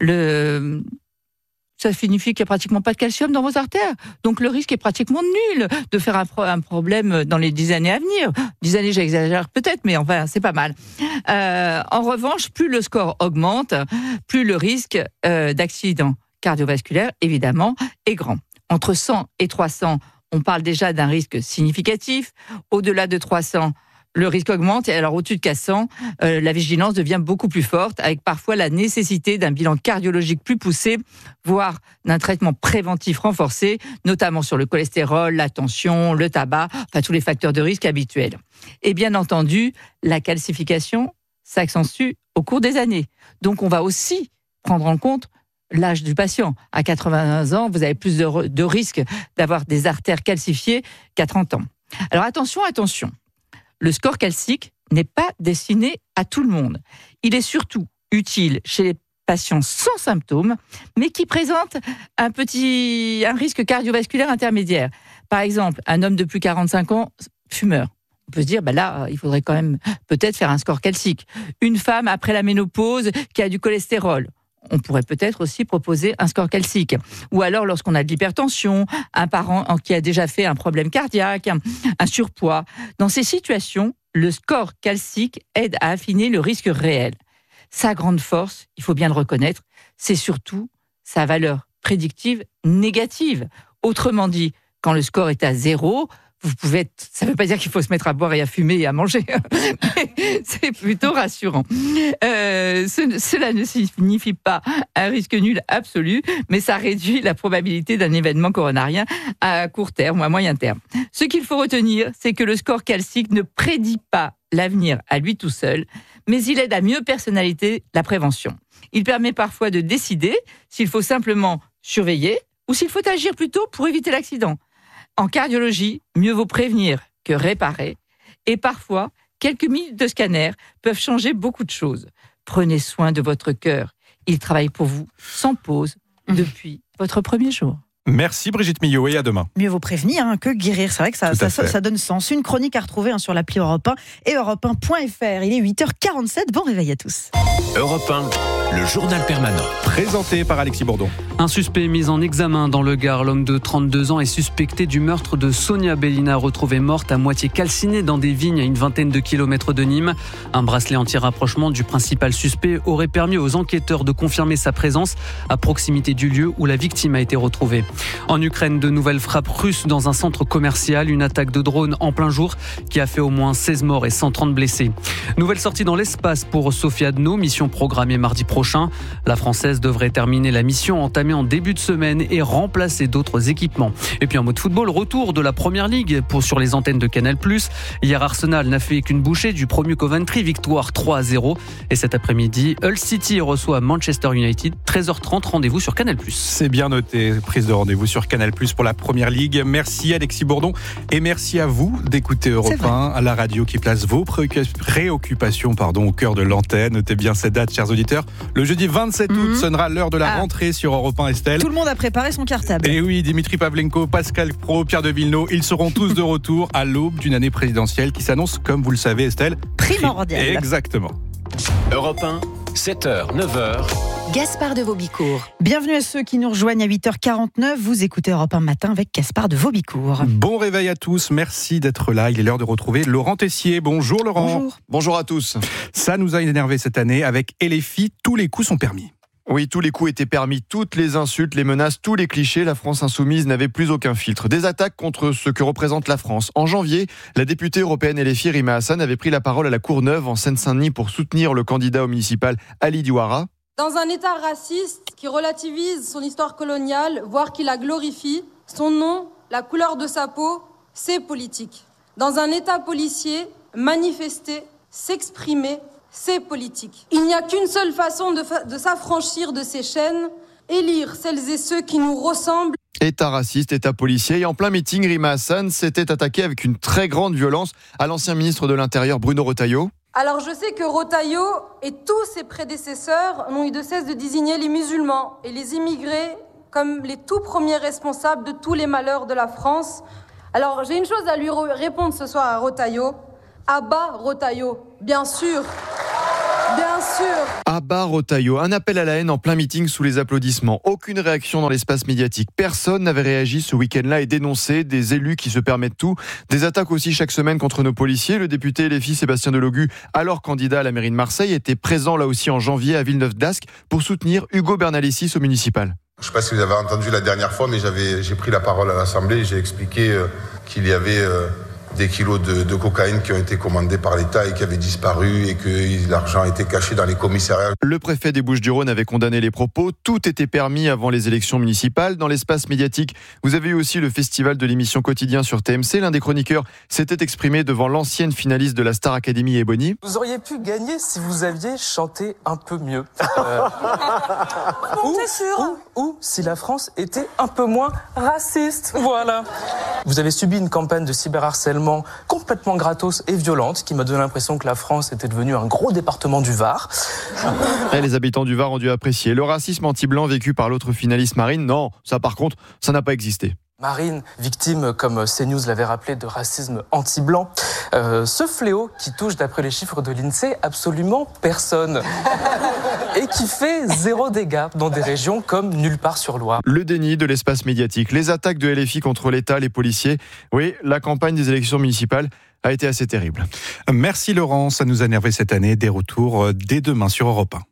Ça signifie qu'il n'y a pratiquement pas de calcium dans vos artères, donc le risque est pratiquement nul de faire un problème dans les 10 années à venir. 10 années, j'exagère peut-être, mais enfin, c'est pas mal. En revanche, plus le score augmente, plus le risque d'accident cardiovasculaire, évidemment, est grand. Entre 100 et 300, on parle déjà d'un risque significatif. Au-delà de 300, le risque augmente. Et alors, au-dessus de 400, la vigilance devient beaucoup plus forte, avec parfois la nécessité d'un bilan cardiologique plus poussé, voire d'un traitement préventif renforcé, notamment sur le cholestérol, la tension, le tabac, enfin tous les facteurs de risque habituels. Et bien entendu, la calcification s'accentue au cours des années. Donc, on va aussi prendre en compte l'âge du patient. À 80 ans, vous avez plus de risques d'avoir des artères calcifiées qu'à 30 ans. Alors attention, le score calcique n'est pas destiné à tout le monde. Il est surtout utile chez les patients sans symptômes, mais qui présentent un risque cardiovasculaire intermédiaire. Par exemple, un homme de plus de 45 ans, fumeur. On peut se dire, là, il faudrait quand même peut-être faire un score calcique. Une femme après la ménopause qui a du cholestérol. On pourrait peut-être aussi proposer un score calcique. Ou alors, lorsqu'on a de l'hypertension, un parent qui a déjà fait un problème cardiaque, un surpoids. Dans ces situations, le score calcique aide à affiner le risque réel. Sa grande force, il faut bien le reconnaître, c'est surtout sa valeur prédictive négative. Autrement dit, quand le score est à 0, ça ne veut pas dire qu'il faut se mettre à boire et à fumer et à manger. C'est plutôt rassurant. Cela ne signifie pas un risque nul absolu, mais ça réduit la probabilité d'un événement coronarien à court terme ou à moyen terme. Ce qu'il faut retenir, c'est que le score calcique ne prédit pas l'avenir à lui tout seul, mais il aide à mieux personnaliser la prévention. Il permet parfois de décider s'il faut simplement surveiller ou s'il faut agir plutôt pour éviter l'accident. En cardiologie, mieux vaut prévenir que réparer. Et parfois, quelques minutes de scanner peuvent changer beaucoup de choses. Prenez soin de votre cœur. Il travaille pour vous sans pause depuis votre premier jour. Merci Brigitte Millot et à demain. Mieux vaut prévenir que guérir. C'est vrai que ça donne sens. Une chronique à retrouver sur l'appli Europe 1 et europe1.fr. Il est 8h47. Bon réveil à tous. Europe 1, le journal permanent. Présenté par Alexis Bourdon. Un suspect mis en examen dans le Gard. L'homme de 32 ans est suspecté du meurtre de Sonia Bellina, retrouvée morte à moitié calcinée dans des vignes à une vingtaine de kilomètres de Nîmes. Un bracelet anti-rapprochement du principal suspect aurait permis aux enquêteurs de confirmer sa présence à proximité du lieu où la victime a été retrouvée. En Ukraine, de nouvelles frappes russes dans un centre commercial, une attaque de drone en plein jour qui a fait au moins 16 morts et 130 blessés. Nouvelle sortie dans l'espace pour Sophie Adno, mission programmée mardi prochain. La Française devrait terminer la mission entamée en début de semaine et remplacer d'autres équipements. Et puis en mode football, retour de la Première Ligue sur les antennes de Canal+. Hier, Arsenal n'a fait qu'une bouchée du premier Coventry, victoire 3-0. Et cet après-midi, Hull City reçoit Manchester United, 13h30, rendez-vous sur Canal+. C'est bien noté, prise de rendez-vous sur Canal+ pour la Première Ligue. Merci Alexis Bourdon et merci à vous d'écouter Europe 1, à la radio qui place vos préoccupations au cœur de l'antenne. Notez bien cette date, chers auditeurs. Le jeudi 27 août sonnera l'heure de la rentrée sur Europe 1, Estelle. Tout le monde a préparé son cartable. Et oui, Dimitri Pavlenko, Pascal Pro, Pierre de Villeneuve, ils seront tous de retour à l'aube d'une année présidentielle qui s'annonce, comme vous le savez Estelle, primordiale. Exactement. Europe 1, 7h, 9h. Gaspard de Vaubicourt. Bienvenue à ceux qui nous rejoignent à 8h49. Vous écoutez Europe 1 matin avec Gaspard de Vaubicourt. Bon réveil à tous. Merci d'être là. Il est l'heure de retrouver Laurent Tessier. Bonjour Laurent. Bonjour à tous. Ça nous a énervé cette année avec LFI. Tous les coups sont permis. Oui, tous les coups étaient permis, toutes les insultes, les menaces, tous les clichés. La France insoumise n'avait plus aucun filtre. Des attaques contre ce que représente la France. En janvier, la députée européenne LFI Rima Hassan avait pris la parole à la Courneuve en Seine-Saint-Denis pour soutenir le candidat au municipal Ali Diouara. Dans un État raciste qui relativise son histoire coloniale, voire qui la glorifie, son nom, la couleur de sa peau, c'est politique. Dans un État policier, manifester, s'exprimer, c'est politique. Il n'y a qu'une seule façon de s'affranchir de ces chaînes, élire celles et ceux qui nous ressemblent. État raciste, État policier. Et en plein meeting, Rima Hassan s'était attaquée avec une très grande violence à l'ancien ministre de l'Intérieur Bruno Retailleau. Alors je sais que Retailleau et tous ses prédécesseurs n'ont eu de cesse de désigner les musulmans et les immigrés comme les tout premiers responsables de tous les malheurs de la France. Alors j'ai une chose à lui répondre ce soir à Retailleau. À bas Retailleau, bien sûr. Bien sûr. À bas Retailleau, un appel à la haine en plein meeting sous les applaudissements. Aucune réaction dans l'espace médiatique. Personne n'avait réagi ce week-end-là et dénoncé des élus qui se permettent tout. Des attaques aussi chaque semaine contre nos policiers. Le député LFI Sébastien Delogu, alors candidat à la mairie de Marseille, était présent là aussi en janvier à Villeneuve-d'Ascq pour soutenir Hugo Bernalicis au municipal. Je ne sais pas si vous avez entendu la dernière fois, mais j'ai pris la parole à l'Assemblée et j'ai expliqué qu'il y avait des kilos de cocaïne qui ont été commandés par l'État et qui avaient disparu et que l'argent était caché dans les commissariats. Le préfet des Bouches-du-Rhône avait condamné les propos. Tout était permis avant les élections municipales. Dans l'espace médiatique, vous avez eu aussi le festival de l'émission Quotidien sur TMC. L'un des chroniqueurs s'était exprimé devant l'ancienne finaliste de la Star Academy, Ebony. Vous auriez pu gagner si vous aviez chanté un peu mieux. Ou si la France était un peu moins raciste. Voilà. Vous avez subi une campagne de cyberharcèlement complètement gratos et violente qui m'a donné l'impression que la France était devenue un gros département du Var. Et les habitants du Var ont dû apprécier. Le racisme anti-blanc vécu par l'autre finaliste Marine, non, ça par contre, ça n'a pas existé. Marine, victime, comme CNews l'avait rappelé, de racisme anti-blanc. Ce fléau qui touche, d'après les chiffres de l'INSEE, absolument personne. Et qui fait 0 dégâts dans des régions comme nulle part sur Loire. Le déni de l'espace médiatique, les attaques de LFI contre l'État, les policiers. Oui, la campagne des élections municipales a été assez terrible. Merci Laurent, ça nous a énervé cette année. Des retours dès demain sur Europe 1.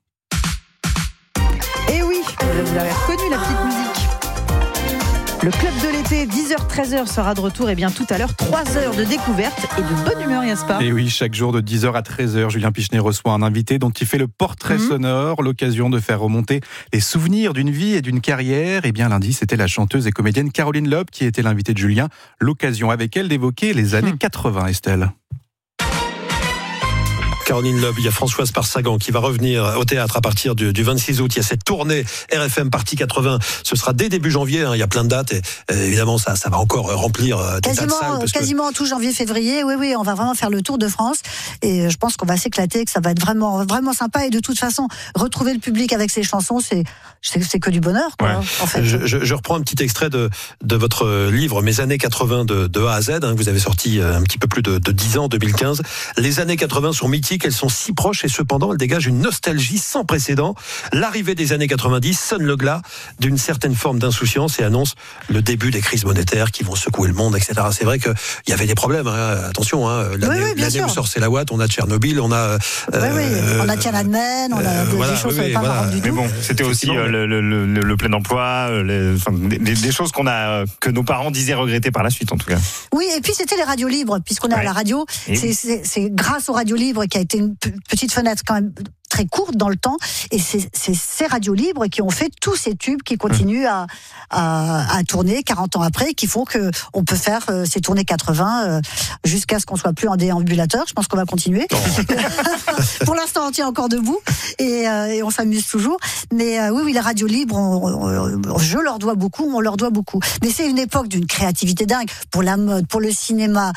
Et oui, vous avez reconnu la petite musique. Le club de l'été, 10h-13h sera de retour et bien tout à l'heure, 3 heures de découverte et de bonne humeur, Yaspar. Et oui, chaque jour de 10h à 13h, Julien Pichenet reçoit un invité dont il fait le portrait sonore, l'occasion de faire remonter les souvenirs d'une vie et d'une carrière. Et bien lundi, c'était la chanteuse et comédienne Caroline Loeb qui était l'invitée de Julien. L'occasion avec elle d'évoquer les années 80, Estelle. Caroline Loeb, il y a Françoise Parsagan qui va revenir au théâtre à partir du 26 août. Il y a cette tournée RFM Partie 80. Ce sera dès début janvier. Il y a plein de dates et évidemment ça va encore remplir des tas de salles. Quasiment tout janvier-février. Oui, on va vraiment faire le tour de France et je pense qu'on va s'éclater, que ça va être vraiment, vraiment sympa. Et de toute façon, retrouver le public avec ses chansons, c'est que du bonheur, quoi. Ouais. En fait. Je reprends un petit extrait de votre livre Mes années 80 de A à Z. Vous avez sorti un petit peu plus de 10 ans, 2015. Les années 80 sont mythiques. Elles sont si proches et cependant elles dégagent une nostalgie sans précédent. L'arrivée des années 90 sonne le glas d'une certaine forme d'insouciance et annonce le début des crises monétaires qui vont secouer le monde, etc. C'est vrai qu'il y avait des problèmes, attention, l'année où sort C'est la Ouate, on a Tchernobyl, on a... on a Tiananmen, on a des choses pas marrantes du tout. Mais bon, c'était aussi le plein emploi, des choses que nos parents disaient regretter par la suite en tout cas. Oui, et puis c'était les radios libres, puisqu'on est à la radio, c'est grâce aux radios libres qui a été une petite fenêtre quand même très courte dans le temps, et c'est ces radios libres qui ont fait tous ces tubes qui continuent à tourner 40 ans après, qui font qu'on peut faire ces tournées 80 jusqu'à ce qu'on soit plus en déambulateur. Je pense qu'on va continuer. Pour l'instant, on tient encore debout et on s'amuse toujours. Mais oui, les radios libres, je leur dois beaucoup, on leur doit beaucoup. Mais c'est une époque d'une créativité dingue pour la mode, pour le cinéma,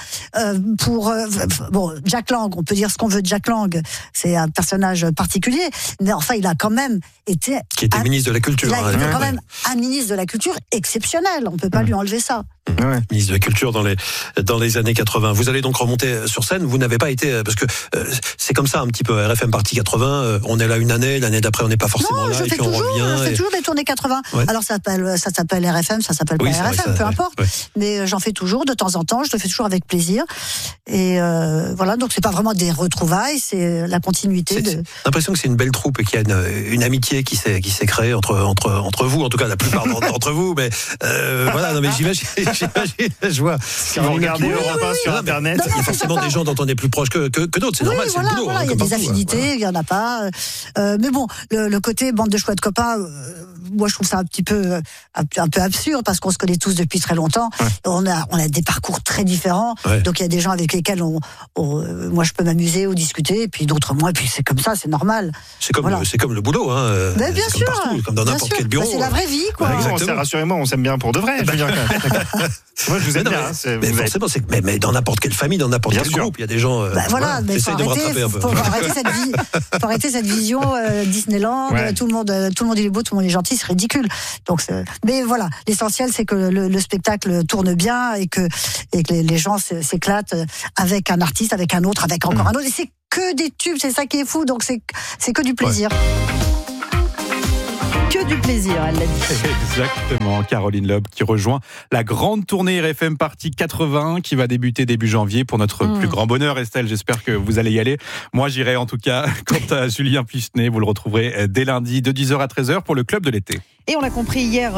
Jack Lang, on peut dire ce qu'on veut de Jack Lang, c'est un personnage particulier, mais enfin il a quand même été... Qui était ministre de la Culture. Il a été quand même un ministre de la Culture exceptionnel, on ne peut pas lui enlever ça. Ministre de la Culture dans les années 80. Vous allez donc remonter sur scène. Vous n'avez pas été, parce que c'est comme ça un petit peu. RFM Party 80, on est là une année, l'année d'après on n'est pas forcément là, et puis on revient. Je fais toujours des tournées 80. Ouais. Alors ça s'appelle RFM, ça s'appelle pas RFM, peu importe. Ouais. Mais j'en fais toujours de temps en temps. Je le fais toujours avec plaisir. Et voilà, donc c'est pas vraiment des retrouvailles, c'est la continuité. J'ai l'impression que c'est une belle troupe et qu'il y a une amitié qui s'est créée entre vous, en tout cas la plupart d'entre vous. Mais voilà, non mais j'imagine, je vois. Si vous regardez Europe 1 sur Internet, il y a forcément des gens dont on est plus proche que d'autres. C'est normal, c'est le boulot. Voilà, il y a des affinités, il y en a pas. Mais bon, le côté bande de chouettes copains. Moi, je trouve ça un peu absurde parce qu'on se connaît tous depuis très longtemps. Ouais. On a des parcours très différents. Ouais. Donc, il y a des gens avec lesquels moi, je peux m'amuser ou discuter, et puis d'autres moins. Et puis, c'est comme ça, c'est normal. C'est comme le boulot, hein. Mais bien sûr. Partout, comme dans n'importe quel bureau. C'est la vraie vie, quoi. Rassurez-moi, on s'aime bien pour de vrai. Je veux dire, moi, je vous aime bien. Mais forcément, mais dans n'importe quelle famille, dans n'importe quel groupe, il y a des gens. Voilà, mais faut arrêter cette vision Disneyland. Ouais. Tout le monde il est beau, tout le monde est gentil. C'est ridicule. Donc, mais voilà, l'essentiel c'est que le spectacle tourne bien et que les gens s'éclatent avec un artiste, avec un autre, avec encore un autre. Et c'est que des tubes, c'est ça qui est fou. Donc c'est que du plaisir. Ouais. Que du plaisir, elle l'a dit. Exactement, Caroline Loeb qui rejoint la grande tournée RFM Party 80 qui va débuter début janvier pour notre plus grand bonheur. Estelle, j'espère que vous allez y aller. Moi, j'irai en tout cas. Quant à Julien Puissenet, vous le retrouverez dès lundi de 10h à 13h pour le Club de l'été. Et on l'a compris hier.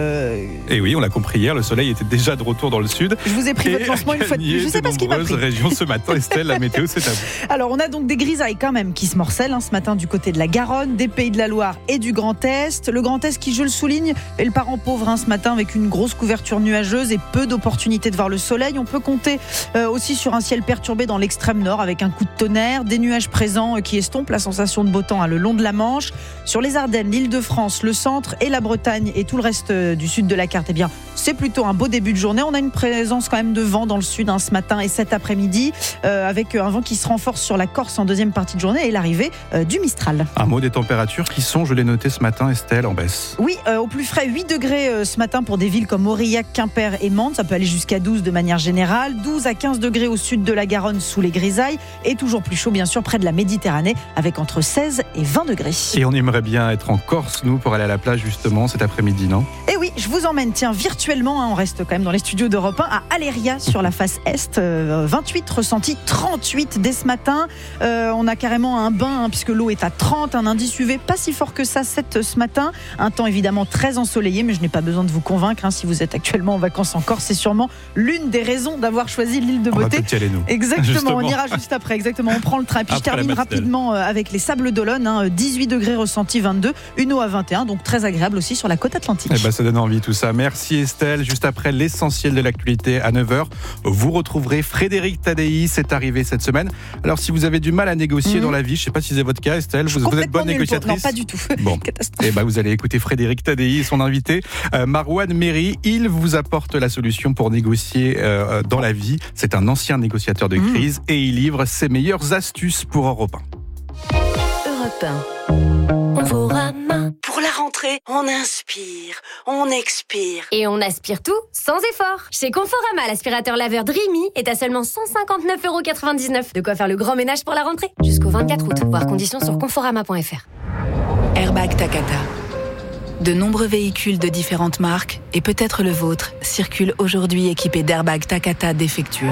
Et oui, on l'a compris hier, le soleil était déjà de retour dans le sud. Je vous ai pris votre lancement une fois de plus. Je ne sais pas ce qui m'a pris. Régions ce matin, Estelle, la météo, c'est à vous. Alors, on a donc des grisailles quand même qui se morcellent ce matin du côté de la Garonne, des Pays de la Loire et du Grand Est. Le Grand Est qui, je le souligne, est le parent pauvre ce matin avec une grosse couverture nuageuse et peu d'opportunités de voir le soleil. On peut compter aussi sur un ciel perturbé dans l'extrême nord avec un coup de tonnerre, des nuages présents qui estompent la sensation de beau temps le long de la Manche. Sur les Ardennes, l'Île-de-France, le centre et la Bretagne et tout le reste du sud de la carte, eh bien, c'est plutôt un beau début de journée. On a une présence quand même de vent dans le sud ce matin et cet après-midi avec un vent qui se renforce sur la Corse en deuxième partie de journée et l'arrivée du Mistral. Un mot des températures qui sont, je l'ai noté ce matin, Estelle, en baisse. Oui, au plus frais, 8 degrés ce matin pour des villes comme Aurillac, Quimper et Mende. Ça peut aller jusqu'à 12 de manière générale. 12 à 15 degrés au sud de la Garonne sous les grisailles et toujours plus chaud bien sûr près de la Méditerranée avec entre 16 et 20 degrés. Et on aimerait bien être en Corse, nous, pour aller à la plage justement cet après-midi, non ? Et oui, je vous emmène, virtuellement, on reste quand même dans les studios d'Europe 1, à Aléria sur la face Est, 28 ressenti, 38 dès ce matin. On a carrément un bain puisque l'eau est à 30, un indice UV pas si fort que ça, 7 ce matin. Un temps évidemment très ensoleillé, mais je n'ai pas besoin de vous convaincre. Si vous êtes actuellement en vacances en Corse, c'est sûrement l'une des raisons d'avoir choisi l'île de Beauté. On va peut-y aller, nous. Exactement, justement. On ira juste après. Exactement, on prend le train. Puis je termine rapidement avec les Sables d'Olonne, 18 degrés ressenti, 22, une eau à 21, donc très agréable aussi sur la côte atlantique. Ça donne envie tout ça. Merci Estelle. Juste après l'essentiel de l'actualité à 9h, vous retrouverez Frédéric Tadei. C'est arrivé cette semaine. Alors si vous avez du mal à négocier dans la vie, je ne sais pas si c'est votre cas, Estelle, vous êtes bonne négociatrice? Non, pas du tout. Bon. Et vous allez écouter Frédéric Tadei, son invité, Marouane Méry. Il vous apporte la solution pour négocier dans la vie. C'est un ancien négociateur de crise et il livre ses meilleures astuces pour Europe 1. Europe 1. Conforama. Pour la rentrée, on inspire, on expire. Et on aspire tout sans effort. Chez Conforama, l'aspirateur laveur Dreamy est à seulement 159,99 €. De quoi faire le grand ménage pour la rentrée. Jusqu'au 24 août. Voir conditions sur conforama.fr. Airbag Takata. De nombreux véhicules de différentes marques, et peut-être le vôtre, circulent aujourd'hui équipés d'airbags Takata défectueux.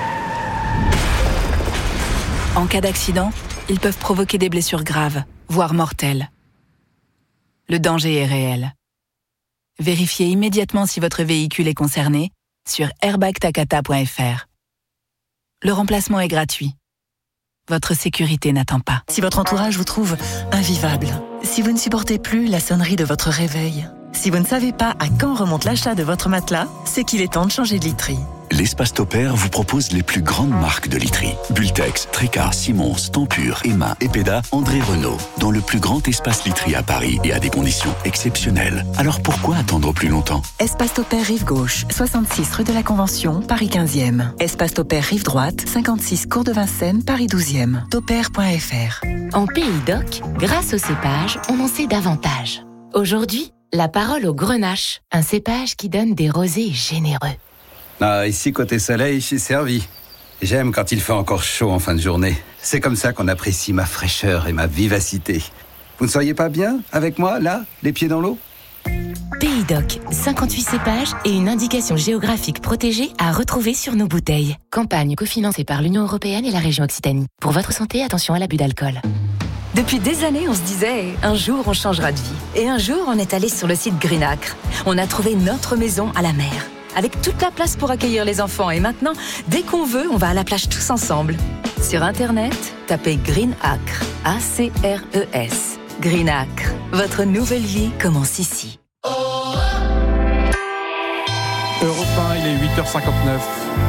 En cas d'accident, ils peuvent provoquer des blessures graves, voire mortelles. Le danger est réel. Vérifiez immédiatement si votre véhicule est concerné sur airbagtakata.fr. Le remplacement est gratuit. Votre sécurité n'attend pas. Si votre entourage vous trouve invivable, si vous ne supportez plus la sonnerie de votre réveil, si vous ne savez pas à quand remonte l'achat de votre matelas, c'est qu'il est temps de changer de literie. L'Espace Topair vous propose les plus grandes marques de literie. Bultex, Tricard, Simons, Tempur, Emma, Epeda, André Renault. Dans le plus grand espace literie à Paris et à des conditions exceptionnelles. Alors pourquoi attendre plus longtemps? Espace Topair Rive Gauche, 66 rue de la Convention, Paris 15e. Espace Topair Rive Droite, 56 cours de Vincennes, Paris 12e. Topair.fr. En Pays d'Oc, grâce au cépage, on en sait davantage. Aujourd'hui, la parole au grenache, un cépage qui donne des rosés généreux. Ah, ici, côté soleil, je suis servi. J'aime quand il fait encore chaud en fin de journée. C'est comme ça qu'on apprécie ma fraîcheur et ma vivacité. Vous ne seriez pas bien avec moi, là, les pieds dans l'eau ? Pays Doc, 58 cépages et une indication géographique protégée à retrouver sur nos bouteilles. Campagne cofinancée par l'Union européenne et la région Occitanie. Pour votre santé, attention à l'abus d'alcool. Depuis des années, on se disait, un jour on changera de vie. Et un jour, on est allé sur le site Greenacre. On a trouvé notre maison à la mer, avec toute la place pour accueillir les enfants. Et maintenant, dès qu'on veut, on va à la plage tous ensemble. Sur Internet, tapez Greenacre, A-C-R-E-S. Greenacre, votre nouvelle vie commence ici. Europe 1, il est 8h59.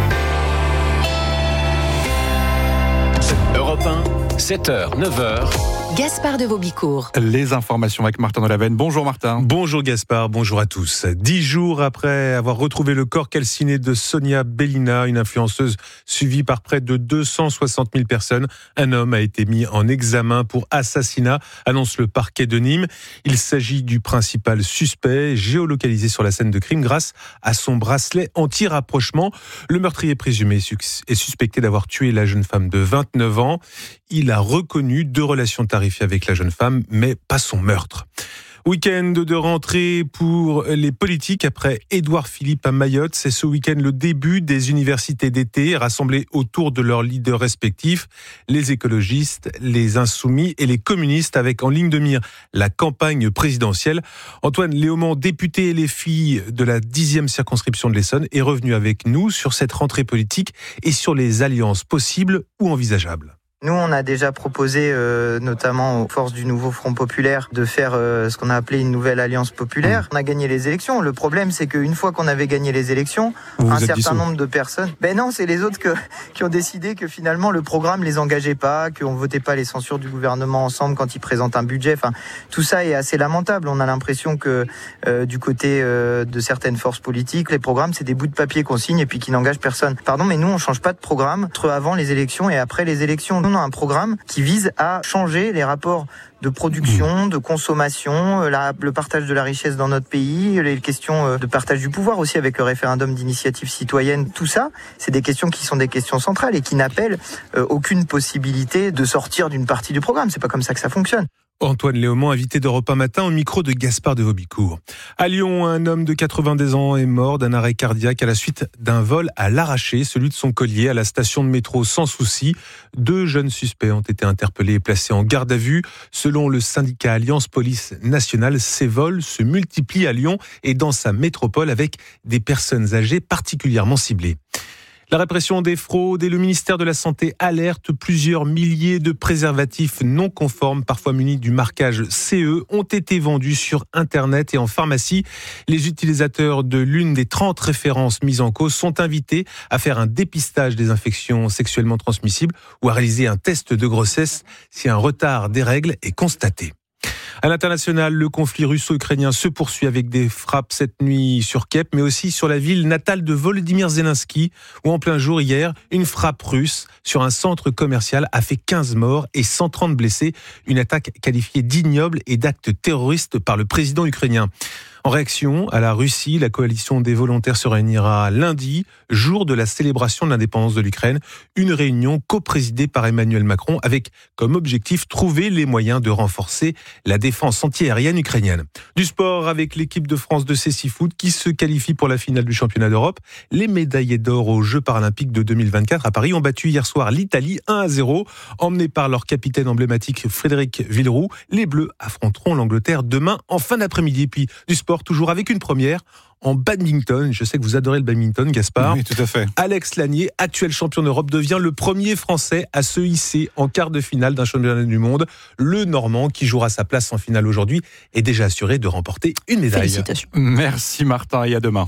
Europe 1, 7h, 9h. Gaspard de Vaubicourt. Les informations avec Martin Delaven. Bonjour Martin. Bonjour Gaspard, bonjour à tous. 10 jours après avoir retrouvé le corps calciné de Sonia Bellina, une influenceuse suivie par près de 260 000 personnes, un homme a été mis en examen pour assassinat, annonce le parquet de Nîmes. Il s'agit du principal suspect, géolocalisé sur la scène de crime grâce à son bracelet anti-rapprochement. Le meurtrier présumé est suspecté d'avoir tué la jeune femme de 29 ans. Il a reconnu 2 relations tarifées avec la jeune femme, mais pas son meurtre. Week-end de rentrée pour les politiques après Édouard Philippe à Mayotte. C'est ce week-end le début des universités d'été rassemblées autour de leurs leaders respectifs, les écologistes, les insoumis et les communistes, avec en ligne de mire la campagne présidentielle. Antoine Léaumont, député LFI de la 10e circonscription de l'Essonne, est revenu avec nous sur cette rentrée politique et sur les alliances possibles ou envisageables. Nous, on a déjà proposé, notamment aux forces du nouveau Front Populaire, de faire ce qu'on a appelé une nouvelle alliance populaire. On a gagné les élections. Le problème, c'est qu'une fois qu'on avait gagné les élections, un certain nombre de personnes... Ben non, c'est les autres qui ont décidé que finalement le programme les engageait pas, qu'on votait pas les censures du gouvernement ensemble quand ils présentent un budget. Enfin, tout ça est assez lamentable. On a l'impression que du côté de certaines forces politiques, les programmes, c'est des bouts de papier qu'on signe et puis qui n'engagent personne. Pardon, mais nous, on change pas de programme entre avant les élections et après les élections. On a un programme qui vise à changer les rapports de production, de consommation, le partage de la richesse dans notre pays, les questions de partage du pouvoir aussi avec le référendum d'initiative citoyenne. Tout ça, c'est des questions qui sont des questions centrales et qui n'appellent aucune possibilité de sortir d'une partie du programme. C'est pas comme ça que ça fonctionne. Antoine Léaumont, invité d'Europe 1 Matin au micro de Gaspard de Vaubicourt. À Lyon, un homme de 90 ans est mort d'un arrêt cardiaque à la suite d'un vol à l'arraché, celui de son collier à la station de métro Sans Souci. 2 jeunes suspects ont été interpellés et placés en garde à vue. Selon le syndicat Alliance Police Nationale, ces vols se multiplient à Lyon et dans sa métropole avec des personnes âgées particulièrement ciblées. La répression des fraudes et le ministère de la Santé alerte. Plusieurs milliers de préservatifs non conformes, parfois munis du marquage CE, ont été vendus sur Internet et en pharmacie. Les utilisateurs de l'une des 30 références mises en cause sont invités à faire un dépistage des infections sexuellement transmissibles ou à réaliser un test de grossesse si un retard des règles est constaté. À l'international, le conflit russo-ukrainien se poursuit avec des frappes cette nuit sur Kiev, mais aussi sur la ville natale de Volodymyr Zelensky, où en plein jour hier, une frappe russe sur un centre commercial a fait 15 morts et 130 blessés. Une attaque qualifiée d'ignoble et d'acte terroriste par le président ukrainien. En réaction à la Russie, la coalition des volontaires se réunira lundi, jour de la célébration de l'indépendance de l'Ukraine. Une réunion coprésidée par Emmanuel Macron avec comme objectif trouver les moyens de renforcer la défense antiaérienne ukrainienne. Du sport avec l'équipe de France de cécifoot qui se qualifie pour la finale du championnat d'Europe. Les médaillés d'or aux Jeux paralympiques de 2024 à Paris ont battu hier soir l'Italie 1-0. Emmenés par leur capitaine emblématique Frédéric Villeroux, les Bleus affronteront l'Angleterre demain en fin d'après-midi. Puis du sport toujours avec une première en badminton. Je sais que vous adorez le badminton, Gaspard. Oui, tout à fait. Alex Lanier, actuel champion d'Europe, devient le premier Français à se hisser en quart de finale d'un championnat du monde. Le Normand, qui jouera sa place en finale aujourd'hui, est déjà assuré de remporter une médaille. Félicitations. Merci Martin et à demain.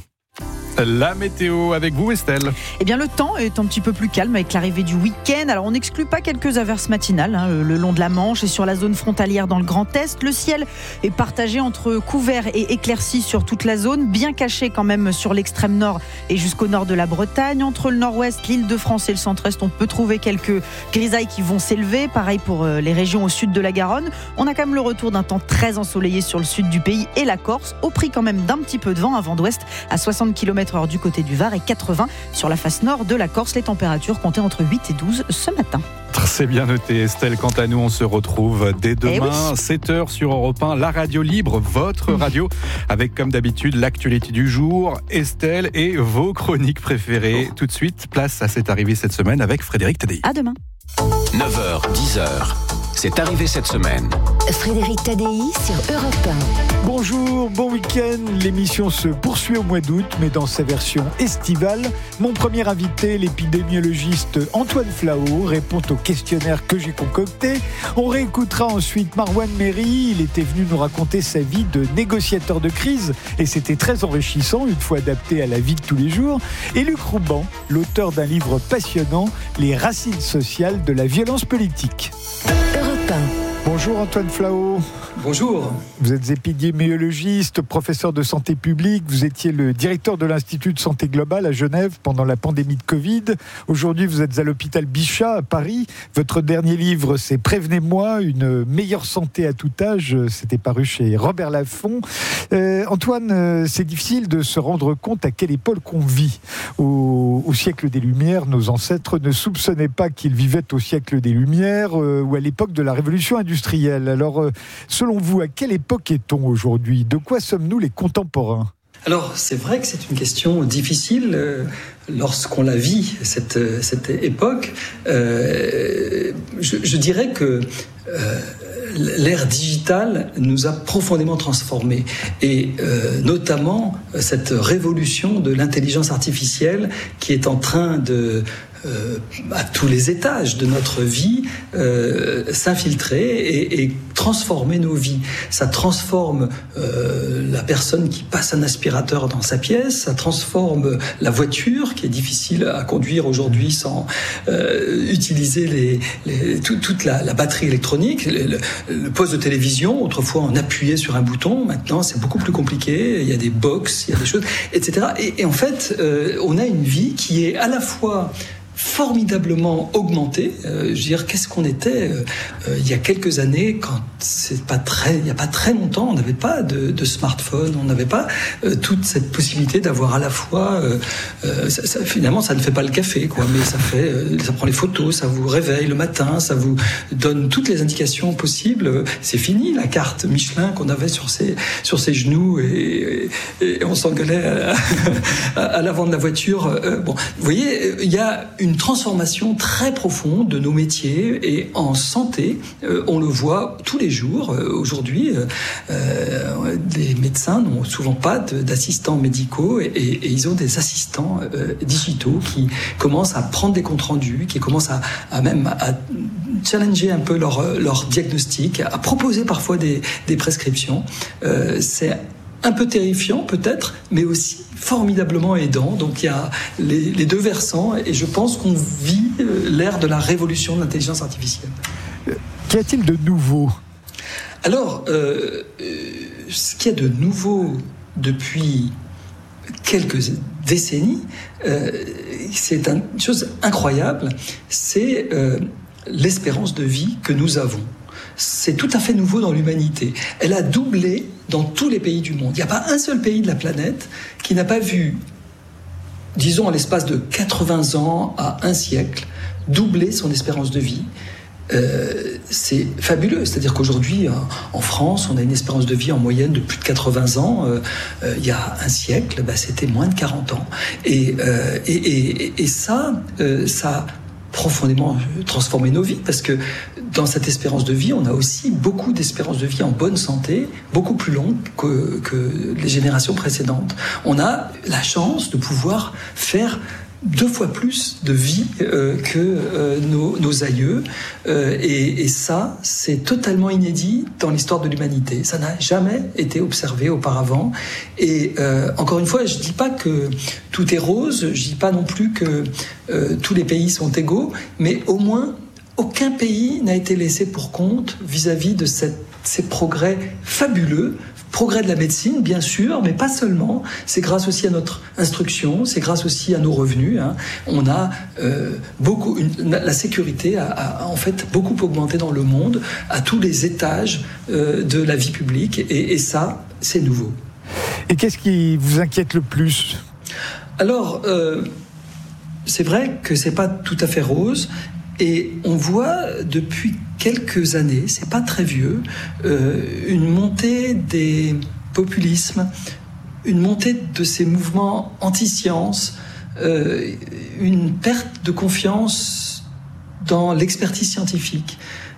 La météo avec vous, Estelle. Eh bien, le temps est un petit peu plus calme avec l'arrivée du week-end. Alors, on n'exclut pas quelques averses matinales le long de la Manche et sur la zone frontalière dans le Grand Est. Le ciel est partagé entre couvert et éclairci sur toute la zone, bien caché quand même sur l'extrême nord et jusqu'au nord de la Bretagne. Entre le nord-ouest, l'Île-de-France et le centre-est, on peut trouver quelques grisailles qui vont s'élever. Pareil pour les régions au sud de la Garonne. On a quand même le retour d'un temps très ensoleillé sur le sud du pays et la Corse, au prix quand même d'un petit peu de vent, un vent d'ouest à 60 km km/h du côté du Var et 80 sur la face nord de la Corse. Les températures comptaient entre 8 et 12 ce matin. C'est bien noté, Estelle. Quant à nous, on se retrouve dès demain, 7h sur Europe 1, la radio libre, votre radio, avec comme d'habitude l'actualité du jour, Estelle et vos chroniques préférées. Tout de suite, place à cette arrivée cette semaine avec Frédéric Tadei. À demain. 9h, 10h. C'est arrivé cette semaine. Frédéric Tadei sur Europe 1. Bonjour, bon week-end. L'émission se poursuit au mois d'août, mais dans sa version estivale. Mon premier invité, l'épidémiologiste Antoine Flao, répond au questionnaire que j'ai concocté. On réécoutera ensuite Marwan Méry. Il était venu nous raconter sa vie de négociateur de crise et c'était très enrichissant, une fois adapté à la vie de tous les jours. Et Luc Rouban, l'auteur d'un livre passionnant, Les racines sociales de la violence politique. Europe 1. Bonjour Antoine Flao. Bonjour. Vous êtes épidémiologiste, professeur de santé publique. Vous étiez le directeur de l'Institut de santé globale à Genève pendant la pandémie de Covid. Aujourd'hui, vous êtes à l'hôpital Bichat à Paris. Votre dernier livre, c'est Prévenez-moi, une meilleure santé à tout âge. C'était paru chez Robert Laffont. Antoine, c'est difficile de se rendre compte à quelle époque on vit. Au siècle des Lumières, nos ancêtres ne soupçonnaient pas qu'ils vivaient au siècle des Lumières ou à l'époque de la Révolution industrielle. Alors, selon vous, à quelle époque est-on aujourd'hui ? De quoi sommes-nous les contemporains ? Alors, c'est vrai que c'est une question difficile lorsqu'on la vit, cette époque. Je dirais que l'ère digitale nous a profondément transformés et notamment cette révolution de l'intelligence artificielle qui est en train de à tous les étages de notre vie s'infiltrer et transformer nos vies. Ça transforme la personne qui passe un aspirateur dans sa pièce, ça transforme la voiture qui est difficile à conduire aujourd'hui sans utiliser toute la batterie électronique, le poste de télévision. Autrefois on appuyait sur un bouton, maintenant c'est beaucoup plus compliqué, il y a des box, il y a des choses, etc. Et en fait on a une vie qui est à la fois formidablement augmenté. Je veux dire, qu'est-ce qu'on était il y a quelques années, quand il n'y a pas très longtemps, on n'avait pas de smartphone, on n'avait pas toute cette possibilité d'avoir à la fois finalement ça ne fait pas le café, quoi, mais ça prend les photos, ça vous réveille le matin, ça vous donne toutes les indications possibles. C'est fini la carte Michelin qu'on avait sur ses genoux et on s'engueulait à l'avant de la voiture. Bon, vous voyez, il y a une transformation très profonde de nos métiers et en santé, on le voit tous les jours. Aujourd'hui, les médecins n'ont souvent pas d'assistants médicaux et ils ont des assistants digitaux qui commencent à prendre des comptes rendus, qui commencent à challenger un peu leur diagnostic, à proposer parfois des prescriptions. C'est un peu terrifiant peut-être, mais aussi formidablement aidant. Donc il y a les deux versants et je pense qu'on vit l'ère de la révolution de l'intelligence artificielle. Qu'y a-t-il de nouveau ? Alors, ce qu'il y a de nouveau depuis quelques décennies, c'est une chose incroyable, c'est l'espérance de vie que nous avons. C'est tout à fait nouveau dans l'humanité. Elle a doublé dans tous les pays du monde. Il n'y a pas un seul pays de la planète qui n'a pas vu, disons à l'espace de 80 ans à un siècle, doubler son espérance de vie. C'est fabuleux. C'est-à-dire qu'aujourd'hui, en France, on a une espérance de vie en moyenne de plus de 80 ans. Il y a un siècle, c'était moins de 40 ans. Et ça a profondément transformé nos vies, parce que dans cette espérance de vie, on a aussi beaucoup d'espérance de vie en bonne santé, beaucoup plus longue que les générations précédentes. On a la chance de pouvoir faire 2 fois plus de vie que nos aïeux, et ça, c'est totalement inédit dans l'histoire de l'humanité. Ça n'a jamais été observé auparavant. Et encore une fois, je dis pas que tout est rose, je dis pas non plus que tous les pays sont égaux, mais au moins aucun pays n'a été laissé pour compte vis-à-vis de ces progrès fabuleux. Progrès de la médecine, bien sûr, mais pas seulement. C'est grâce aussi à notre instruction, c'est grâce aussi à nos revenus. On a la sécurité a en fait beaucoup augmenté dans le monde, à tous les étages de la vie publique, et ça, c'est nouveau. Et qu'est-ce qui vous inquiète le plus ? Alors, c'est vrai que c'est pas tout à fait rose. Et on voit depuis quelques années, c'est pas très vieux, une montée des populismes, une montée de ces mouvements anti-science, une perte de confiance dans l'expertise scientifique,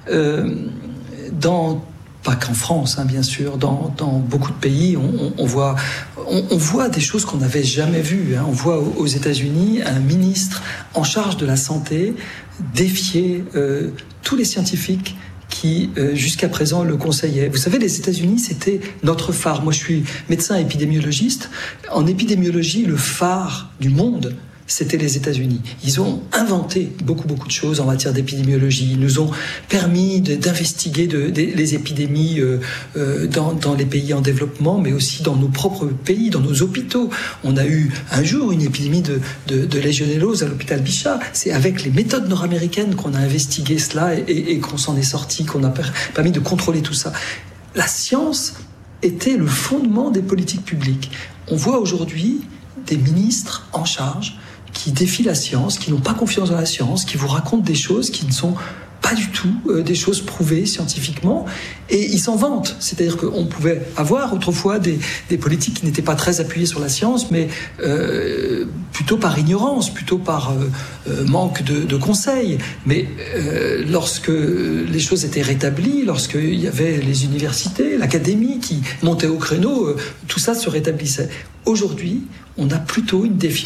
pas qu'en France, bien sûr, dans beaucoup de pays, on voit des choses qu'on n'avait jamais vues. On voit aux États-Unis un ministre en charge de la santé défier tous les scientifiques qui, jusqu'à présent, le conseillaient. Vous savez, les États-Unis, c'était notre phare. Moi, je suis médecin épidémiologiste. En épidémiologie, le phare du monde, c'était les États-Unis. Ils ont inventé beaucoup de choses en matière d'épidémiologie. Ils nous ont permis d'investiguer les épidémies dans les pays en développement, mais aussi dans nos propres pays, dans nos hôpitaux. On a eu un jour une épidémie de légionellose à l'hôpital Bichat. C'est avec les méthodes nord-américaines qu'on a investigué cela et qu'on s'en est sorti, qu'on a permis de contrôler tout ça. La science était le fondement des politiques publiques. On voit aujourd'hui des ministres en charge qui défient la science, qui n'ont pas confiance dans la science, qui vous racontent des choses qui ne sont pas du tout des choses prouvées scientifiquement, et ils s'en vantent. C'est-à-dire qu'on pouvait avoir autrefois des politiques qui n'étaient pas très appuyées sur la science, mais plutôt par ignorance, plutôt par manque de conseils. Mais lorsque les choses étaient rétablies, lorsqu'il y avait les universités, l'académie qui montait au créneau, tout ça se rétablissait. Aujourd'hui, on a plutôt une défiance